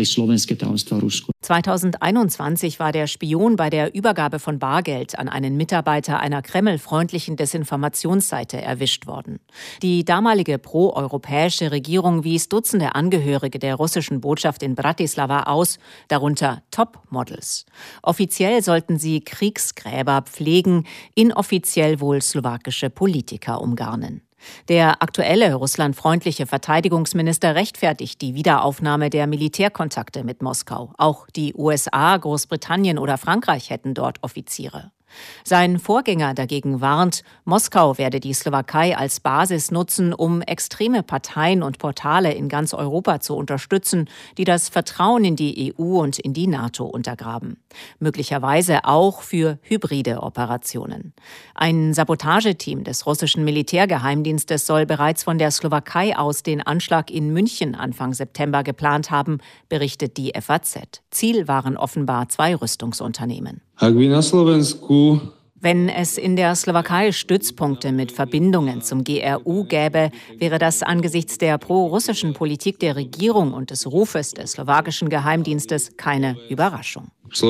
zweitausendeinundzwanzig war der Spion bei der Übergabe von Bargeld an einen Mitarbeiter einer kremlfreundlichen Desinformationsseite erwischt worden. Die damalige proeuropäische Regierung wies Dutzende Angehörige der russischen Botschaft in Bratislava aus, darunter Topmodels. Offiziell sollten sie Kriegsgräber pflegen, inoffiziell wohl slowakische Politiker umgarnen. Der aktuelle russlandfreundliche Verteidigungsminister rechtfertigt die Wiederaufnahme der Militärkontakte mit Moskau. Auch die U S A, Großbritannien oder Frankreich hätten dort Offiziere. Sein Vorgänger dagegen warnt, Moskau werde die Slowakei als Basis nutzen, um extreme Parteien und Portale in ganz Europa zu unterstützen, die das Vertrauen in die E U und in die NATO untergraben. Möglicherweise auch für hybride Operationen. Ein Sabotageteam des russischen Militärgeheimdienstes soll bereits von der Slowakei aus den Anschlag in München Anfang September geplant haben, berichtet die F A Z. Ziel waren offenbar zwei Rüstungsunternehmen. Wenn es in der Slowakei Stützpunkte mit Verbindungen zum G R U gäbe, wäre das angesichts der pro-russischen Politik der Regierung und des Rufes des slowakischen Geheimdienstes keine Überraschung.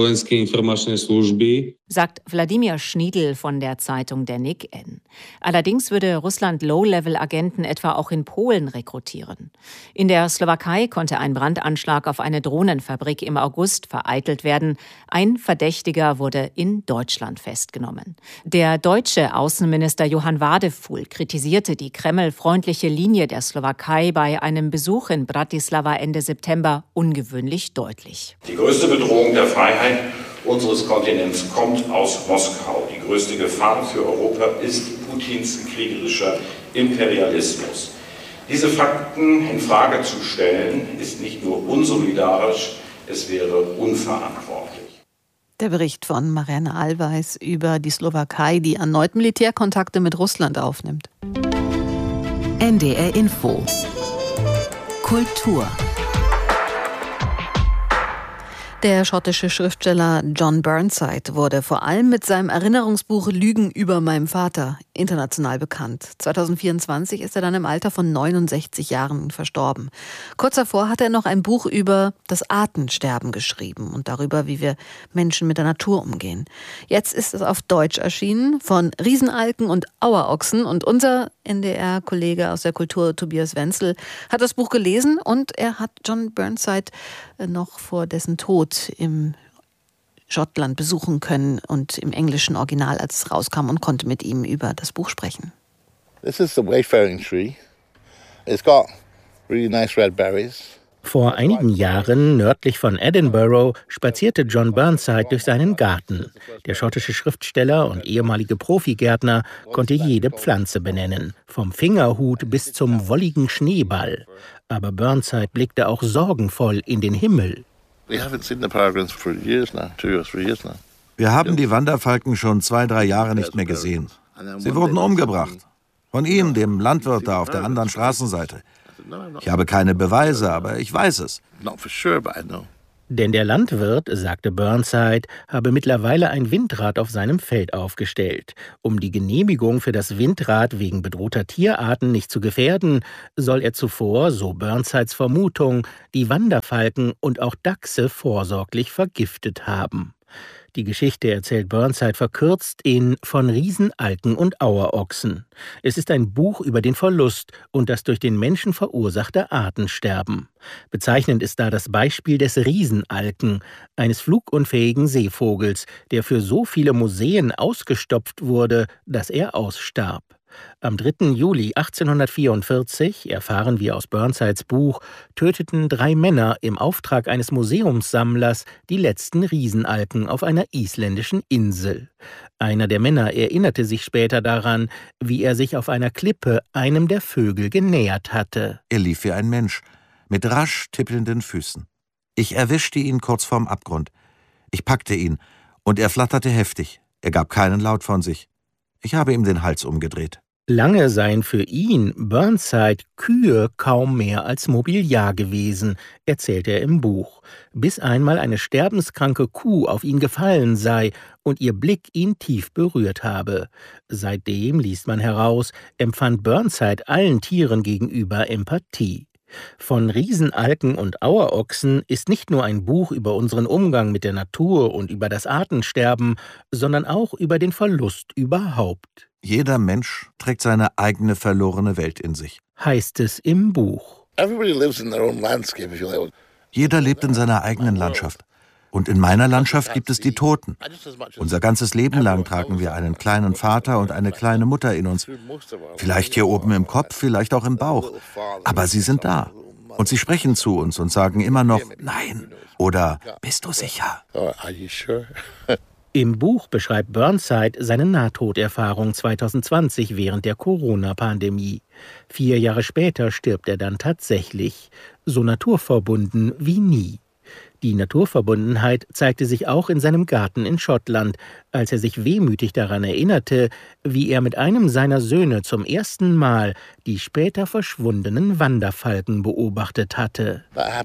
Sagt Wladimir Schniedl von der Zeitung Der Nik N. Allerdings würde Russland Low-Level-Agenten etwa auch in Polen rekrutieren. In der Slowakei konnte ein Brandanschlag auf eine Drohnenfabrik im August vereitelt werden. Ein Verdächtiger wurde in Deutschland festgenommen. Der deutsche Außenminister Johann Wadefuhl kritisierte die kremlfreundliche Linie der Slowakei bei einem Besuch in Bratislava Ende September ungewöhnlich deutlich. Die größte Bedrohung der Freiheit unseres Kontinents kommt aus Moskau. Die größte Gefahr für Europa ist Putins kriegerischer Imperialismus. Diese Fakten in Frage zu stellen, ist nicht nur unsolidarisch, es wäre unverantwortlich. Der Bericht von Marianne Allweis über die Slowakei, die erneut Militärkontakte mit Russland aufnimmt. N D R Info. Kultur. Der schottische Schriftsteller John Burnside wurde vor allem mit seinem Erinnerungsbuch Lügen über meinen Vater international bekannt. zweitausendvierundzwanzig ist er dann im Alter von neunundsechzig Jahren verstorben. Kurz davor hat er noch ein Buch über das Artensterben geschrieben und darüber, wie wir Menschen mit der Natur umgehen. Jetzt ist es auf Deutsch erschienen von Riesenalken und Auerochsen und unser N D R-Kollege aus der Kultur, Tobias Wenzel, hat das Buch gelesen und er hat John Burnside noch vor dessen Tod im Schottland besuchen können und im englischen Original, als es rauskam, und konnte mit ihm über das Buch sprechen. This is the wayfaring tree. It's got really nice red berries. Vor einigen Jahren, nördlich von Edinburgh, spazierte John Burnside durch seinen Garten. Der schottische Schriftsteller und ehemalige Profigärtner konnte jede Pflanze benennen, vom Fingerhut bis zum wolligen Schneeball. Aber Burnside blickte auch sorgenvoll in den Himmel. Wir haben die Wanderfalken schon zwei, drei Jahre nicht mehr gesehen. Sie wurden umgebracht. Von ihm, dem Landwirt da auf der anderen Straßenseite. Ich habe keine Beweise, aber ich weiß es. Denn der Landwirt, sagte Burnside, habe mittlerweile ein Windrad auf seinem Feld aufgestellt. Um die Genehmigung für das Windrad wegen bedrohter Tierarten nicht zu gefährden, soll er zuvor, so Burnsides Vermutung, die Wanderfalken und auch Dachse vorsorglich vergiftet haben. Die Geschichte erzählt Burnside verkürzt in »Von Riesenalken und Auerochsen«. Es ist ein Buch über den Verlust und das durch den Menschen verursachte Artensterben. Bezeichnend ist da das Beispiel des Riesenalken, eines flugunfähigen Seevogels, der für so viele Museen ausgestopft wurde, dass er ausstarb. Am dritten Juli achtzehnhundertvierundvierzig, erfahren wir aus Burnsides Buch, töteten drei Männer im Auftrag eines Museumssammlers die letzten Riesenalken auf einer isländischen Insel. Einer der Männer erinnerte sich später daran, wie er sich auf einer Klippe einem der Vögel genähert hatte. Er lief wie ein Mensch, mit rasch tippelnden Füßen. Ich erwischte ihn kurz vorm Abgrund. Ich packte ihn, und er flatterte heftig. Er gab keinen Laut von sich. Ich habe ihm den Hals umgedreht. Lange seien für ihn, Burnside, Kühe kaum mehr als Mobiliar gewesen, erzählt er im Buch, bis einmal eine sterbenskranke Kuh auf ihn gefallen sei und ihr Blick ihn tief berührt habe. Seitdem, liest man heraus, empfand Burnside allen Tieren gegenüber Empathie. Von Riesenalken und Auerochsen ist nicht nur ein Buch über unseren Umgang mit der Natur und über das Artensterben, sondern auch über den Verlust überhaupt. Jeder Mensch trägt seine eigene verlorene Welt in sich, heißt es im Buch. Jeder lebt in seiner eigenen Landschaft. Und in meiner Landschaft gibt es die Toten. Unser ganzes Leben lang tragen wir einen kleinen Vater und eine kleine Mutter in uns. Vielleicht hier oben im Kopf, vielleicht auch im Bauch. Aber sie sind da. Und sie sprechen zu uns und sagen immer noch Nein oder Bist du sicher? Im Buch beschreibt Burnside seine Nahtoderfahrung zweitausendzwanzig während der Corona-Pandemie. Vier Jahre später stirbt er dann tatsächlich, so naturverbunden wie nie. Die Naturverbundenheit zeigte sich auch in seinem Garten in Schottland, als er sich wehmütig daran erinnerte, wie er mit einem seiner Söhne zum ersten Mal die später verschwundenen Wanderfalken beobachtet hatte.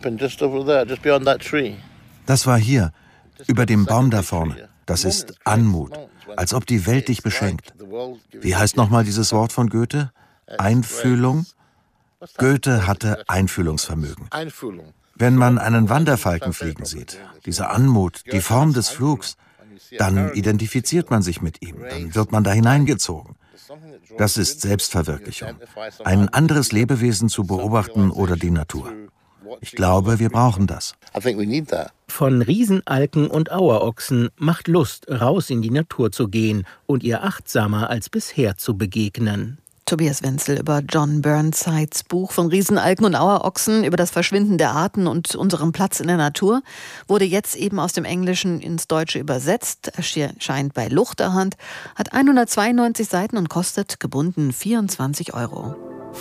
Das war hier, über dem Baum da vorne. Das ist Anmut, als ob die Welt dich beschenkt. Wie heißt nochmal dieses Wort von Goethe? Einfühlung? Goethe hatte Einfühlungsvermögen. Wenn man einen Wanderfalken fliegen sieht, diese Anmut, die Form des Flugs, dann identifiziert man sich mit ihm, dann wird man da hineingezogen. Das ist Selbstverwirklichung, ein anderes Lebewesen zu beobachten oder die Natur. Ich glaube, wir brauchen das. Von Riesenalken und Auerochsen macht Lust, raus in die Natur zu gehen und ihr achtsamer als bisher zu begegnen. Tobias Wenzel über John Burnsides Buch von Riesenalken und Auerochsen, über das Verschwinden der Arten und unseren Platz in der Natur, wurde jetzt eben aus dem Englischen ins Deutsche übersetzt, erscheint bei Luchterhand, hat hundertzweiundneunzig Seiten und kostet gebunden vierundzwanzig Euro.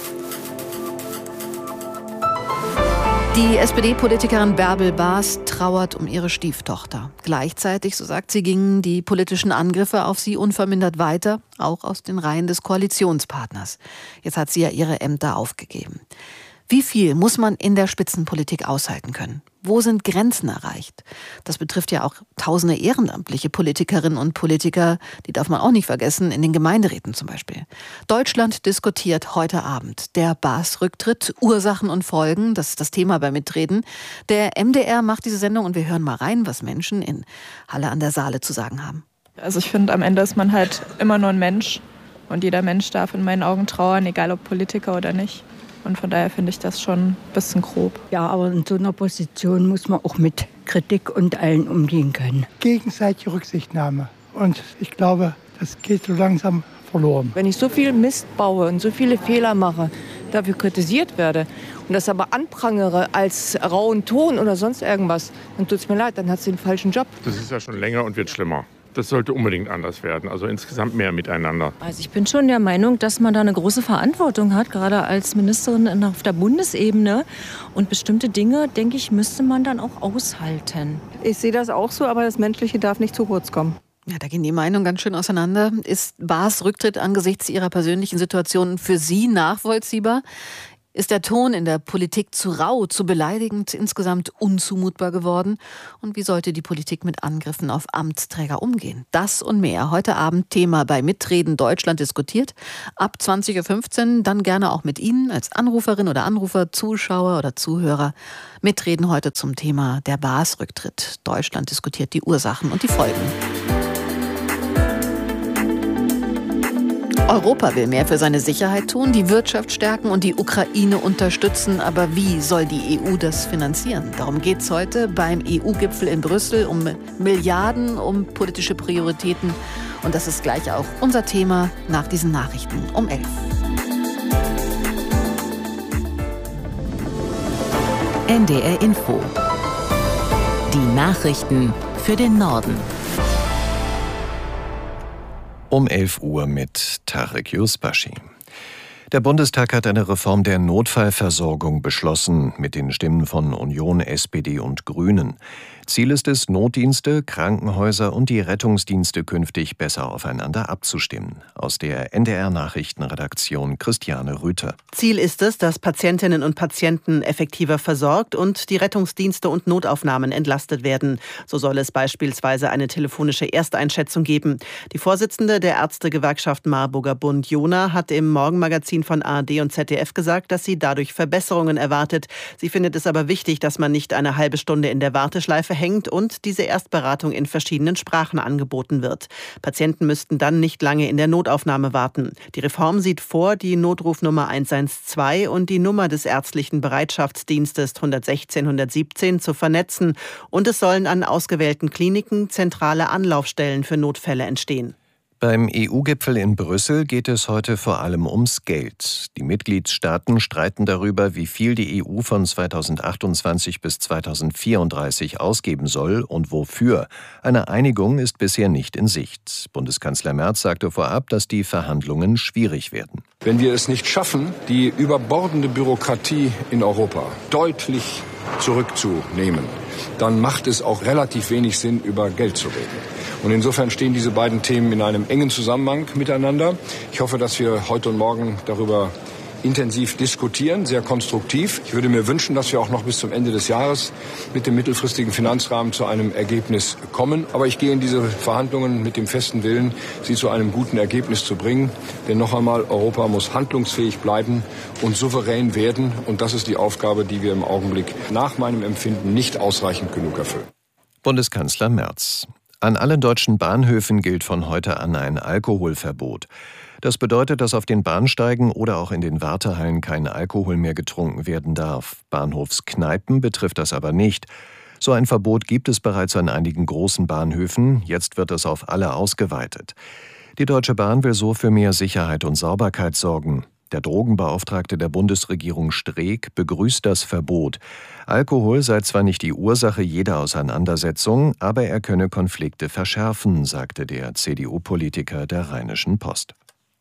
Die S P D-Politikerin Bärbel Baas trauert um ihre Stieftochter. Gleichzeitig, so sagt sie, gingen die politischen Angriffe auf sie unvermindert weiter, auch aus den Reihen des Koalitionspartners. Jetzt hat sie ja ihre Ämter aufgegeben. Wie viel muss man in der Spitzenpolitik aushalten können? Wo sind Grenzen erreicht? Das betrifft ja auch tausende ehrenamtliche Politikerinnen und Politiker, die darf man auch nicht vergessen, in den Gemeinderäten zum Beispiel. Deutschland diskutiert heute Abend der Baas-Rücktritt, Ursachen und Folgen, das ist das Thema beim Mitreden. Der M D R macht diese Sendung und wir hören mal rein, was Menschen in Halle an der Saale zu sagen haben. Also ich finde, am Ende ist man halt immer nur ein Mensch und jeder Mensch darf in meinen Augen trauern, egal ob Politiker oder nicht. Und von daher finde ich das schon ein bisschen grob. Ja, aber in so einer Position muss man auch mit Kritik und allen umgehen können. Gegenseitige Rücksichtnahme. Und ich glaube, das geht so langsam verloren. Wenn ich so viel Mist baue und so viele Fehler mache, dafür kritisiert werde und das aber anprangere als rauen Ton oder sonst irgendwas, dann tut es mir leid, dann hat sie den falschen Job. Das ist ja schon länger und wird schlimmer. Das sollte unbedingt anders werden, also insgesamt mehr miteinander. Also ich bin schon der Meinung, dass man da eine große Verantwortung hat, gerade als Ministerin auf der Bundesebene. Und bestimmte Dinge, denke ich, müsste man dann auch aushalten. Ich sehe das auch so, aber das Menschliche darf nicht zu kurz kommen. Ja, da gehen die Meinungen ganz schön auseinander. Ist Baas Rücktritt angesichts ihrer persönlichen Situation für Sie nachvollziehbar? Ist der Ton in der Politik zu rau, zu beleidigend, insgesamt unzumutbar geworden? Und wie sollte die Politik mit Angriffen auf Amtsträger umgehen? Das und mehr heute Abend Thema bei Mitreden Deutschland diskutiert. Ab zwanzig Uhr fünfzehn, dann gerne auch mit Ihnen als Anruferin oder Anrufer, Zuschauer oder Zuhörer. Mitreden heute zum Thema der Baas-Rücktritt. Deutschland diskutiert die Ursachen und die Folgen. Europa will mehr für seine Sicherheit tun, die Wirtschaft stärken und die Ukraine unterstützen. Aber wie soll die E U das finanzieren? Darum geht es heute beim E U-Gipfel in Brüssel um Milliarden, um politische Prioritäten. Und das ist gleich auch unser Thema nach diesen Nachrichten um elf. N D R Info. Die Nachrichten für den Norden. Um elf Uhr mit Tarek Yusbashi. Der Bundestag hat eine Reform der Notfallversorgung beschlossen, mit den Stimmen von Union, S P D und Grünen. Ziel ist es, Notdienste, Krankenhäuser und die Rettungsdienste künftig besser aufeinander abzustimmen. Aus der N D R-Nachrichtenredaktion Christiane Rüther. Ziel ist es, dass Patientinnen und Patienten effektiver versorgt und die Rettungsdienste und Notaufnahmen entlastet werden. So soll es beispielsweise eine telefonische Ersteinschätzung geben. Die Vorsitzende der Ärztegewerkschaft Marburger Bund, Jona, hat im Morgenmagazin von A R D und Z D F gesagt, dass sie dadurch Verbesserungen erwartet. Sie findet es aber wichtig, dass man nicht eine halbe Stunde in der Warteschleife hängt und diese Erstberatung in verschiedenen Sprachen angeboten wird. Patienten müssten dann nicht lange in der Notaufnahme warten. Die Reform sieht vor, die Notrufnummer eins eins zwei und die Nummer des ärztlichen Bereitschaftsdienstes hundertsechzehn hundertsiebzehn zu vernetzen und es sollen an ausgewählten Kliniken zentrale Anlaufstellen für Notfälle entstehen. Beim E U-Gipfel in Brüssel geht es heute vor allem ums Geld. Die Mitgliedstaaten streiten darüber, wie viel die E U von zweitausendachtundzwanzig bis zweitausendvierunddreißig ausgeben soll und wofür. Eine Einigung ist bisher nicht in Sicht. Bundeskanzler Merz sagte vorab, dass die Verhandlungen schwierig werden. Wenn wir es nicht schaffen, die überbordende Bürokratie in Europa deutlich zurückzunehmen, dann macht es auch relativ wenig Sinn, über Geld zu reden. Und insofern stehen diese beiden Themen in einem engen Zusammenhang miteinander. Ich hoffe, dass wir heute und morgen darüber intensiv diskutieren, sehr konstruktiv. Ich würde mir wünschen, dass wir auch noch bis zum Ende des Jahres mit dem mittelfristigen Finanzrahmen zu einem Ergebnis kommen. Aber ich gehe in diese Verhandlungen mit dem festen Willen, sie zu einem guten Ergebnis zu bringen. Denn noch einmal, Europa muss handlungsfähig bleiben und souverän werden. Und das ist die Aufgabe, die wir im Augenblick nach meinem Empfinden nicht ausreichend genug erfüllen. Bundeskanzler Merz. An allen deutschen Bahnhöfen gilt von heute an ein Alkoholverbot. Das bedeutet, dass auf den Bahnsteigen oder auch in den Wartehallen kein Alkohol mehr getrunken werden darf. Bahnhofskneipen betrifft das aber nicht. So ein Verbot gibt es bereits an einigen großen Bahnhöfen. Jetzt wird es auf alle ausgeweitet. Die Deutsche Bahn will so für mehr Sicherheit und Sauberkeit sorgen. Der Drogenbeauftragte der Bundesregierung Streeck begrüßt das Verbot. Alkohol sei zwar nicht die Ursache jeder Auseinandersetzung, aber er könne Konflikte verschärfen, sagte der C D U-Politiker der Rheinischen Post.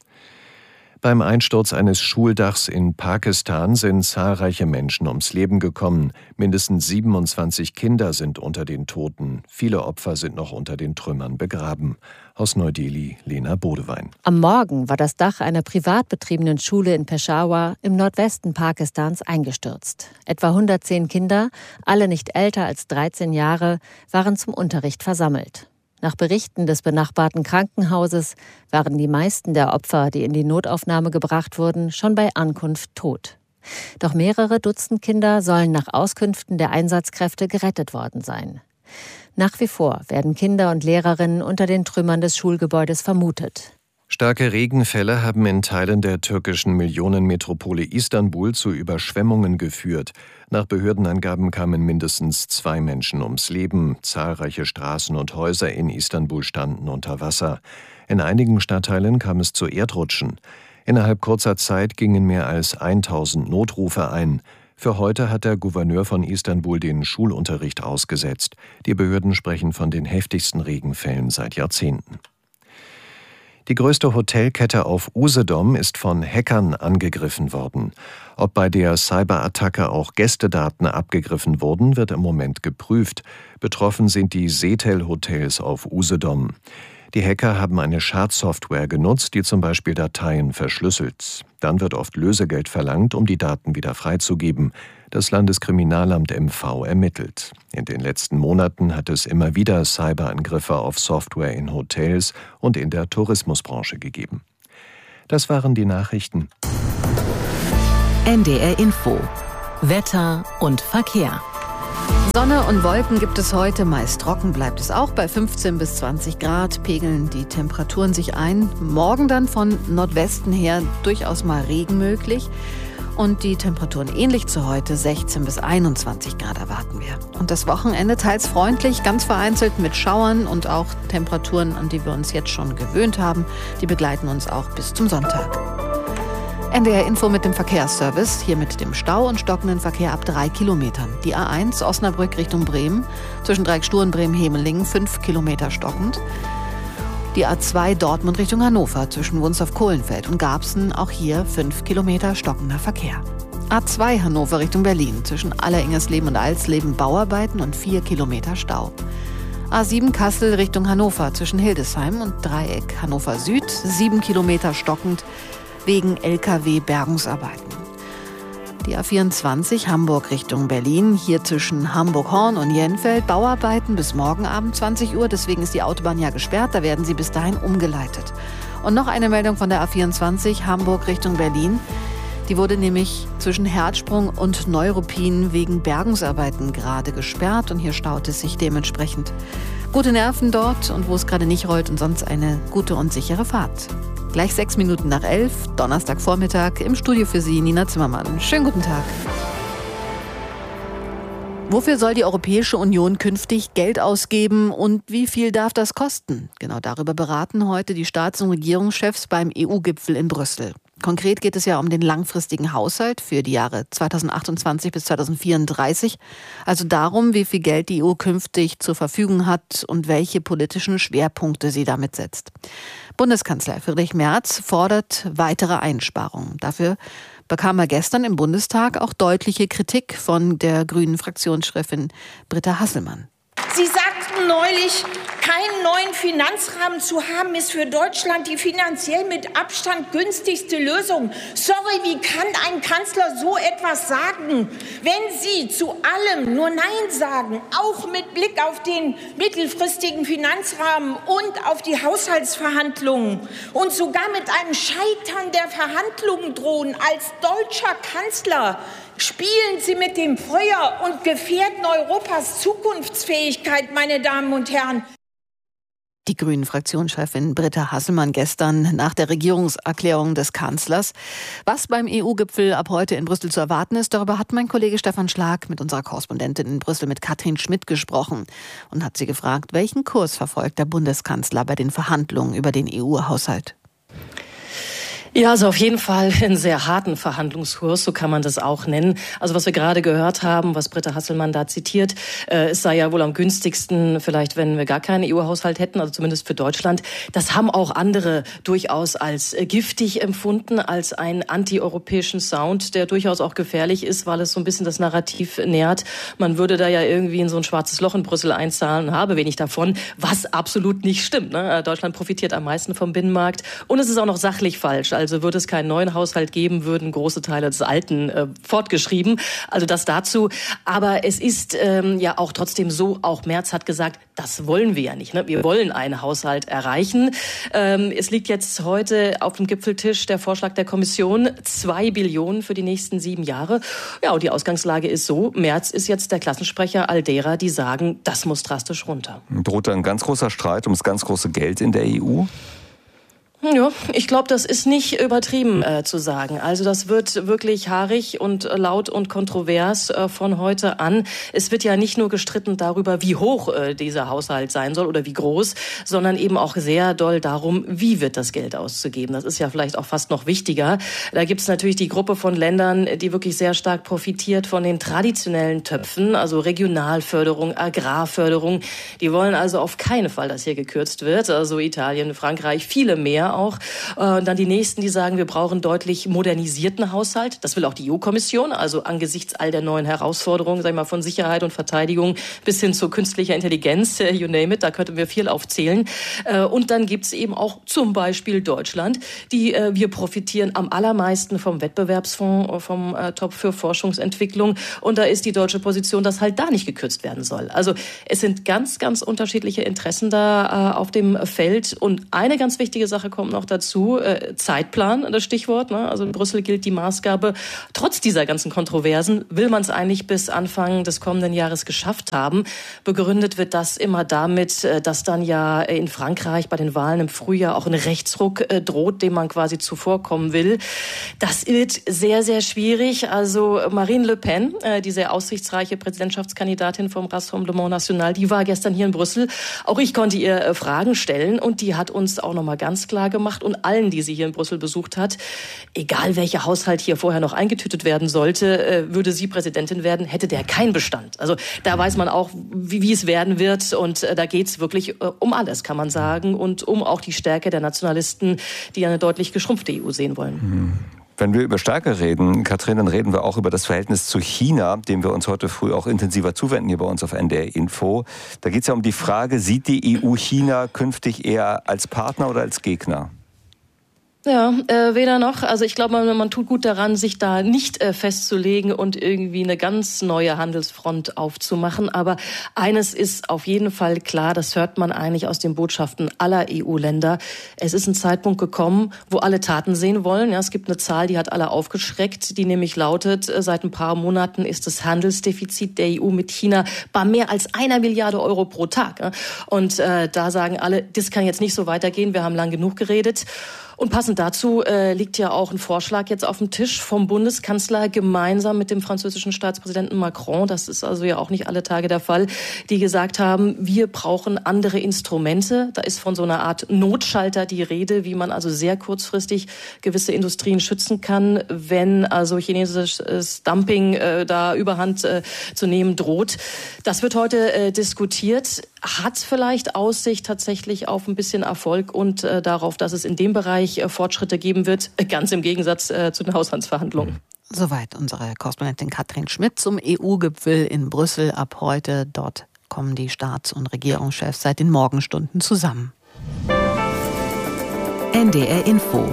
Beim Einsturz eines Schuldachs in Pakistan sind zahlreiche Menschen ums Leben gekommen. Mindestens siebenundzwanzig Kinder sind unter den Toten. Viele Opfer sind noch unter den Trümmern begraben. Aus Neu-Delhi, Lena Bodewein. Am Morgen war das Dach einer privat betriebenen Schule in Peshawar im Nordwesten Pakistans eingestürzt. Etwa hundertzehn Kinder, alle nicht älter als dreizehn Jahre, waren zum Unterricht versammelt. Nach Berichten des benachbarten Krankenhauses waren die meisten der Opfer, die in die Notaufnahme gebracht wurden, schon bei Ankunft tot. Doch mehrere Dutzend Kinder sollen nach Auskünften der Einsatzkräfte gerettet worden sein. Nach wie vor werden Kinder und Lehrerinnen unter den Trümmern des Schulgebäudes vermutet. Starke Regenfälle haben in Teilen der türkischen Millionenmetropole Istanbul zu Überschwemmungen geführt. Nach Behördenangaben kamen mindestens zwei Menschen ums Leben. Zahlreiche Straßen und Häuser in Istanbul standen unter Wasser. In einigen Stadtteilen kam es zu Erdrutschen. Innerhalb kurzer Zeit gingen mehr als tausend Notrufe ein. Für heute hat der Gouverneur von Istanbul den Schulunterricht ausgesetzt. Die Behörden sprechen von den heftigsten Regenfällen seit Jahrzehnten. Die größte Hotelkette auf Usedom ist von Hackern angegriffen worden. Ob bei der Cyberattacke auch Gästedaten abgegriffen wurden, wird im Moment geprüft. Betroffen sind die Setel-Hotels auf Usedom. Die Hacker haben eine Schadsoftware genutzt, die zum Beispiel Dateien verschlüsselt. Dann wird oft Lösegeld verlangt, um die Daten wieder freizugeben. Das Landeskriminalamt M V ermittelt. In den letzten Monaten hat es immer wieder Cyberangriffe auf Software in Hotels und in der Tourismusbranche gegeben. Das waren die Nachrichten. N D R Info. Wetter und Verkehr. Sonne und Wolken gibt es heute, meist trocken bleibt es auch. Bei fünfzehn bis zwanzig Grad pegeln die Temperaturen sich ein. Morgen dann von Nordwesten her durchaus mal Regen möglich. Und die Temperaturen ähnlich zu heute, sechzehn bis einundzwanzig Grad erwarten wir. Und das Wochenende teils freundlich, ganz vereinzelt mit Schauern und auch Temperaturen, an die wir uns jetzt schon gewöhnt haben. Die begleiten uns auch bis zum Sonntag. N D R Info mit dem Verkehrsservice, hier mit dem Stau und stockenden Verkehr ab drei Kilometern. Die A eins Osnabrück Richtung Bremen, zwischen Dreieckstuhl und Bremen-Hemelingen, fünf Kilometer stockend. Die A zwei Dortmund Richtung Hannover, zwischen Wunstorf-Kohlenfeld und Garbsen, auch hier fünf Kilometer stockender Verkehr. A zwei Hannover Richtung Berlin, zwischen Alleringersleben und Alsleben Bauarbeiten und vier Kilometer Stau. A sieben Kassel Richtung Hannover, zwischen Hildesheim und Dreieck Hannover Süd, sieben Kilometer stockend, wegen L K W-Bergungsarbeiten. Die A vierundzwanzig Hamburg Richtung Berlin, hier zwischen Hamburg-Horn und Jenfeld, Bauarbeiten bis morgen Abend zwanzig Uhr, deswegen ist die Autobahn ja gesperrt, da werden sie bis dahin umgeleitet. Und noch eine Meldung von der A vierundzwanzig Hamburg Richtung Berlin, die wurde nämlich zwischen Herzsprung und Neuruppin wegen Bergungsarbeiten gerade gesperrt und hier staut es sich dementsprechend. Gute Nerven dort und wo es gerade nicht rollt und sonst eine gute und sichere Fahrt. Gleich sechs Minuten nach elf, Donnerstagvormittag, im Studio für Sie, Nina Zimmermann. Schönen guten Tag. Wofür soll die Europäische Union künftig Geld ausgeben und wie viel darf das kosten? Genau darüber beraten heute die Staats- und Regierungschefs beim E U-Gipfel in Brüssel. Konkret geht es ja um den langfristigen Haushalt für die Jahre zweitausendachtundzwanzig bis zweitausendvierunddreißig. Also darum, wie viel Geld die E U künftig zur Verfügung hat und welche politischen Schwerpunkte sie damit setzt. Bundeskanzler Friedrich Merz fordert weitere Einsparungen. Dafür bekam er gestern im Bundestag auch deutliche Kritik von der grünen Fraktionschefin Britta Hasselmann. Sie sagten neulich, keinen neuen Finanzrahmen zu haben, ist für Deutschland die finanziell mit Abstand günstigste Lösung. Sorry, wie kann ein Kanzler so etwas sagen? Wenn Sie zu allem nur Nein sagen, auch mit Blick auf den mittelfristigen Finanzrahmen und auf die Haushaltsverhandlungen und sogar mit einem Scheitern der Verhandlungen drohen als deutscher Kanzler, spielen Sie mit dem Feuer und gefährden Europas Zukunftsfähigkeit, meine Damen und Herren. Die Grünen-Fraktionschefin Britta Hasselmann gestern nach der Regierungserklärung des Kanzlers. Was beim E U-Gipfel ab heute in Brüssel zu erwarten ist, darüber hat mein Kollege Stefan Schlag mit unserer Korrespondentin in Brüssel, mit Katrin Schmidt, gesprochen und hat sie gefragt, welchen Kurs verfolgt der Bundeskanzler bei den Verhandlungen über den E U-Haushalt? Ja, also auf jeden Fall einen sehr harten Verhandlungskurs, so kann man das auch nennen. Also was wir gerade gehört haben, was Britta Hasselmann da zitiert, äh, es sei ja wohl am günstigsten, vielleicht wenn wir gar keinen E U-Haushalt hätten, also zumindest für Deutschland. Das haben auch andere durchaus als äh, giftig empfunden, als einen anti-europäischen Sound, der durchaus auch gefährlich ist, weil es so ein bisschen das Narrativ nährt. Man würde da ja irgendwie in so ein schwarzes Loch in Brüssel einzahlen und habe wenig davon, was absolut nicht stimmt, ne? Deutschland profitiert am meisten vom Binnenmarkt und es ist auch noch sachlich falsch. Also würde es keinen neuen Haushalt geben, würden große Teile des alten äh, fortgeschrieben. Also das dazu. Aber es ist ähm, ja auch trotzdem so, auch Merz hat gesagt, das wollen wir ja nicht. Ne? Wir wollen einen Haushalt erreichen. Ähm, es liegt jetzt heute auf dem Gipfeltisch der Vorschlag der Kommission, zwei Billionen für die nächsten sieben Jahre. Ja, und die Ausgangslage ist so, Merz ist jetzt der Klassensprecher all derer, die sagen, das muss drastisch runter. Droht da ein ganz großer Streit ums ganz große Geld in der E U? Ja, ich glaube, das ist nicht übertrieben äh, zu sagen. Also das wird wirklich haarig und äh, laut und kontrovers äh, von heute an. Es wird ja nicht nur gestritten darüber, wie hoch äh, dieser Haushalt sein soll oder wie groß, sondern eben auch sehr doll darum, wie wird das Geld auszugeben. Das ist ja vielleicht auch fast noch wichtiger. Da gibt es natürlich die Gruppe von Ländern, die wirklich sehr stark profitiert von den traditionellen Töpfen, also Regionalförderung, Agrarförderung. Die wollen also auf keinen Fall, dass hier gekürzt wird. Also Italien, Frankreich, viele mehr auch. Und dann die nächsten, die sagen, wir brauchen deutlich modernisierten Haushalt. Das will auch die E U-Kommission, also angesichts all der neuen Herausforderungen, sag ich mal, von Sicherheit und Verteidigung bis hin zu künstlicher Intelligenz, you name it, da könnten wir viel aufzählen. Und dann gibt's eben auch zum Beispiel Deutschland, die wir profitieren am allermeisten vom Wettbewerbsfonds, vom Topf für Forschungsentwicklung. Und da ist die deutsche Position, dass halt da nicht gekürzt werden soll. Also es sind ganz, ganz unterschiedliche Interessen da auf dem Feld. Und eine ganz wichtige Sache kommt noch dazu, äh, Zeitplan, das Stichwort. Ne? Also in Brüssel gilt die Maßgabe, trotz dieser ganzen Kontroversen will man es eigentlich bis Anfang des kommenden Jahres geschafft haben. Begründet wird das immer damit, dass dann ja in Frankreich bei den Wahlen im Frühjahr auch ein Rechtsruck äh, droht, dem man quasi zuvorkommen will. Das wird sehr, sehr schwierig. Also Marine Le Pen, äh, die sehr aussichtsreiche Präsidentschaftskandidatin vom Rassemblement National, die war gestern hier in Brüssel. Auch ich konnte ihr äh, Fragen stellen und die hat uns auch nochmal ganz klar gemacht und allen, die sie hier in Brüssel besucht hat, egal welcher Haushalt hier vorher noch eingetütet werden sollte, würde sie Präsidentin werden, hätte der keinen Bestand. Also da weiß man auch, wie, wie es werden wird und da geht es wirklich um alles, kann man sagen, und um auch die Stärke der Nationalisten, die eine deutlich geschrumpfte E U sehen wollen. Wenn wir über Stärke reden, Katrin, dann reden wir auch über das Verhältnis zu China, dem wir uns heute früh auch intensiver zuwenden hier bei uns auf N D R Info. Da geht es ja um die Frage, sieht die E U China künftig eher als Partner oder als Gegner? Ja, äh, weder noch. Also ich glaube, man, man tut gut daran, sich da nicht äh, festzulegen und irgendwie eine ganz neue Handelsfront aufzumachen. Aber eines ist auf jeden Fall klar, das hört man eigentlich aus den Botschaften aller E U-Länder. Es ist ein Zeitpunkt gekommen, wo alle Taten sehen wollen. Ja, es gibt eine Zahl, die hat alle aufgeschreckt, die nämlich lautet, äh, seit ein paar Monaten ist das Handelsdefizit der E U mit China bei mehr als einer Milliarde Euro pro Tag. Ja? Und äh, da sagen alle, das kann jetzt nicht so weitergehen, wir haben lang genug geredet. Und passend dazu äh, liegt ja auch ein Vorschlag jetzt auf dem Tisch vom Bundeskanzler gemeinsam mit dem französischen Staatspräsidenten Macron. Das ist also ja auch nicht alle Tage der Fall, die gesagt haben, wir brauchen andere Instrumente. Da ist von so einer Art Notschalter die Rede, wie man also sehr kurzfristig gewisse Industrien schützen kann, wenn also chinesisches Dumping äh, da Überhand äh, zu nehmen droht. Das wird heute äh, diskutiert. Hat vielleicht Aussicht tatsächlich auf ein bisschen Erfolg und äh, darauf, dass es in dem Bereich äh, Fortschritte geben wird, ganz im Gegensatz äh, zu den Haushaltsverhandlungen. Soweit unsere Korrespondentin Katrin Schmidt zum E U-Gipfel in Brüssel ab heute. Dort kommen die Staats- und Regierungschefs seit den Morgenstunden zusammen. N D R Info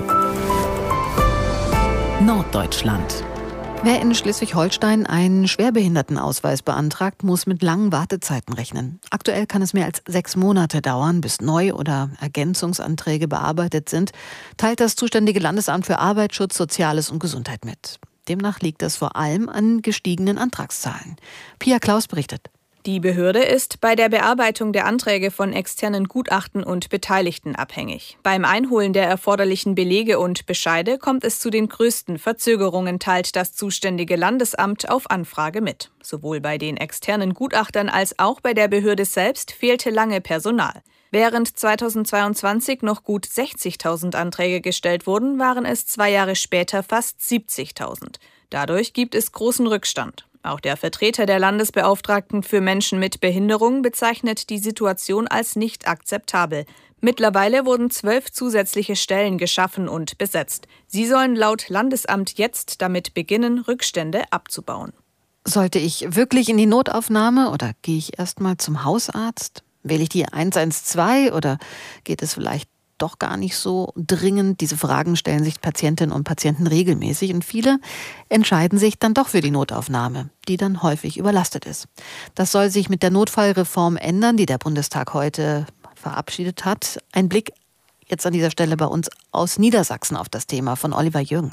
Norddeutschland. Wer in Schleswig-Holstein einen Schwerbehindertenausweis beantragt, muss mit langen Wartezeiten rechnen. Aktuell kann es mehr als sechs Monate dauern, bis Neu- oder Ergänzungsanträge bearbeitet sind, teilt das zuständige Landesamt für Arbeitsschutz, Soziales und Gesundheit mit. Demnach liegt es vor allem an gestiegenen Antragszahlen. Pia Klaus berichtet. Die Behörde ist bei der Bearbeitung der Anträge von externen Gutachten und Beteiligten abhängig. Beim Einholen der erforderlichen Belege und Bescheide kommt es zu den größten Verzögerungen, teilt das zuständige Landesamt auf Anfrage mit. Sowohl bei den externen Gutachtern als auch bei der Behörde selbst fehlte lange Personal. Während zweitausendzweiundzwanzig noch gut sechzigtausend Anträge gestellt wurden, waren es zwei Jahre später fast siebzigtausend. Dadurch gibt es großen Rückstand. Auch der Vertreter der Landesbeauftragten für Menschen mit Behinderung bezeichnet die Situation als nicht akzeptabel. Mittlerweile wurden zwölf zusätzliche Stellen geschaffen und besetzt. Sie sollen laut Landesamt jetzt damit beginnen, Rückstände abzubauen. Sollte ich wirklich in die Notaufnahme oder gehe ich erst mal zum Hausarzt? Wähle ich die eins eins zwei oder geht es vielleicht doch gar nicht so dringend? Diese Fragen stellen sich Patientinnen und Patienten regelmäßig und viele entscheiden sich dann doch für die Notaufnahme, die dann häufig überlastet ist. Das soll sich mit der Notfallreform ändern, die der Bundestag heute verabschiedet hat. Ein Blick jetzt an dieser Stelle bei uns aus Niedersachsen auf das Thema von Oliver Jürgens.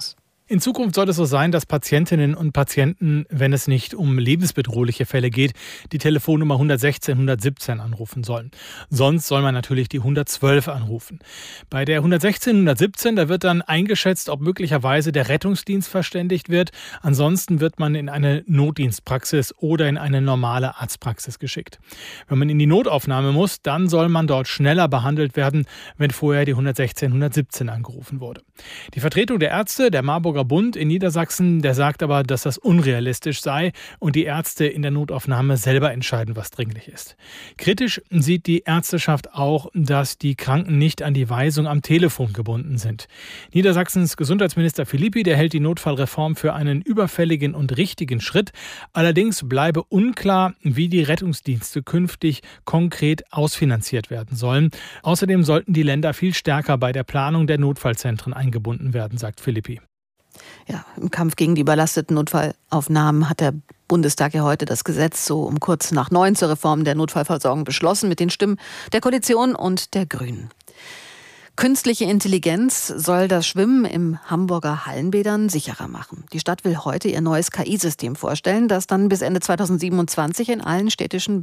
In Zukunft soll es so sein, dass Patientinnen und Patienten, wenn es nicht um lebensbedrohliche Fälle geht, die Telefonnummer hundertsechzehn hundertsiebzehn anrufen sollen. Sonst soll man natürlich die hundertzwölf anrufen. Bei der hundertsechzehn hundertsiebzehn, da wird dann eingeschätzt, ob möglicherweise der Rettungsdienst verständigt wird. Ansonsten wird man in eine Notdienstpraxis oder in eine normale Arztpraxis geschickt. Wenn man in die Notaufnahme muss, dann soll man dort schneller behandelt werden, wenn vorher die hundertsechzehn hundertsiebzehn angerufen wurde. Die Vertretung der Ärzte, der Marburger Bund in Niedersachsen, der sagt aber, dass das unrealistisch sei und die Ärzte in der Notaufnahme selber entscheiden, was dringlich ist. Kritisch sieht die Ärzteschaft auch, dass die Kranken nicht an die Weisung am Telefon gebunden sind. Niedersachsens Gesundheitsminister Philippi, der hält die Notfallreform für einen überfälligen und richtigen Schritt. Allerdings bleibe unklar, wie die Rettungsdienste künftig konkret ausfinanziert werden sollen. Außerdem sollten die Länder viel stärker bei der Planung der Notfallzentren eingebunden werden, sagt Philippi. Ja, im Kampf gegen die überlasteten Notfallaufnahmen hat der Bundestag ja heute das Gesetz so um kurz nach neun zur Reform der Notfallversorgung beschlossen mit den Stimmen der Koalition und der Grünen. Künstliche Intelligenz soll das Schwimmen im Hamburger Hallenbädern sicherer machen. Die Stadt will heute ihr neues K I-System vorstellen, das dann bis Ende zweitausendsiebenundzwanzig in allen städtischen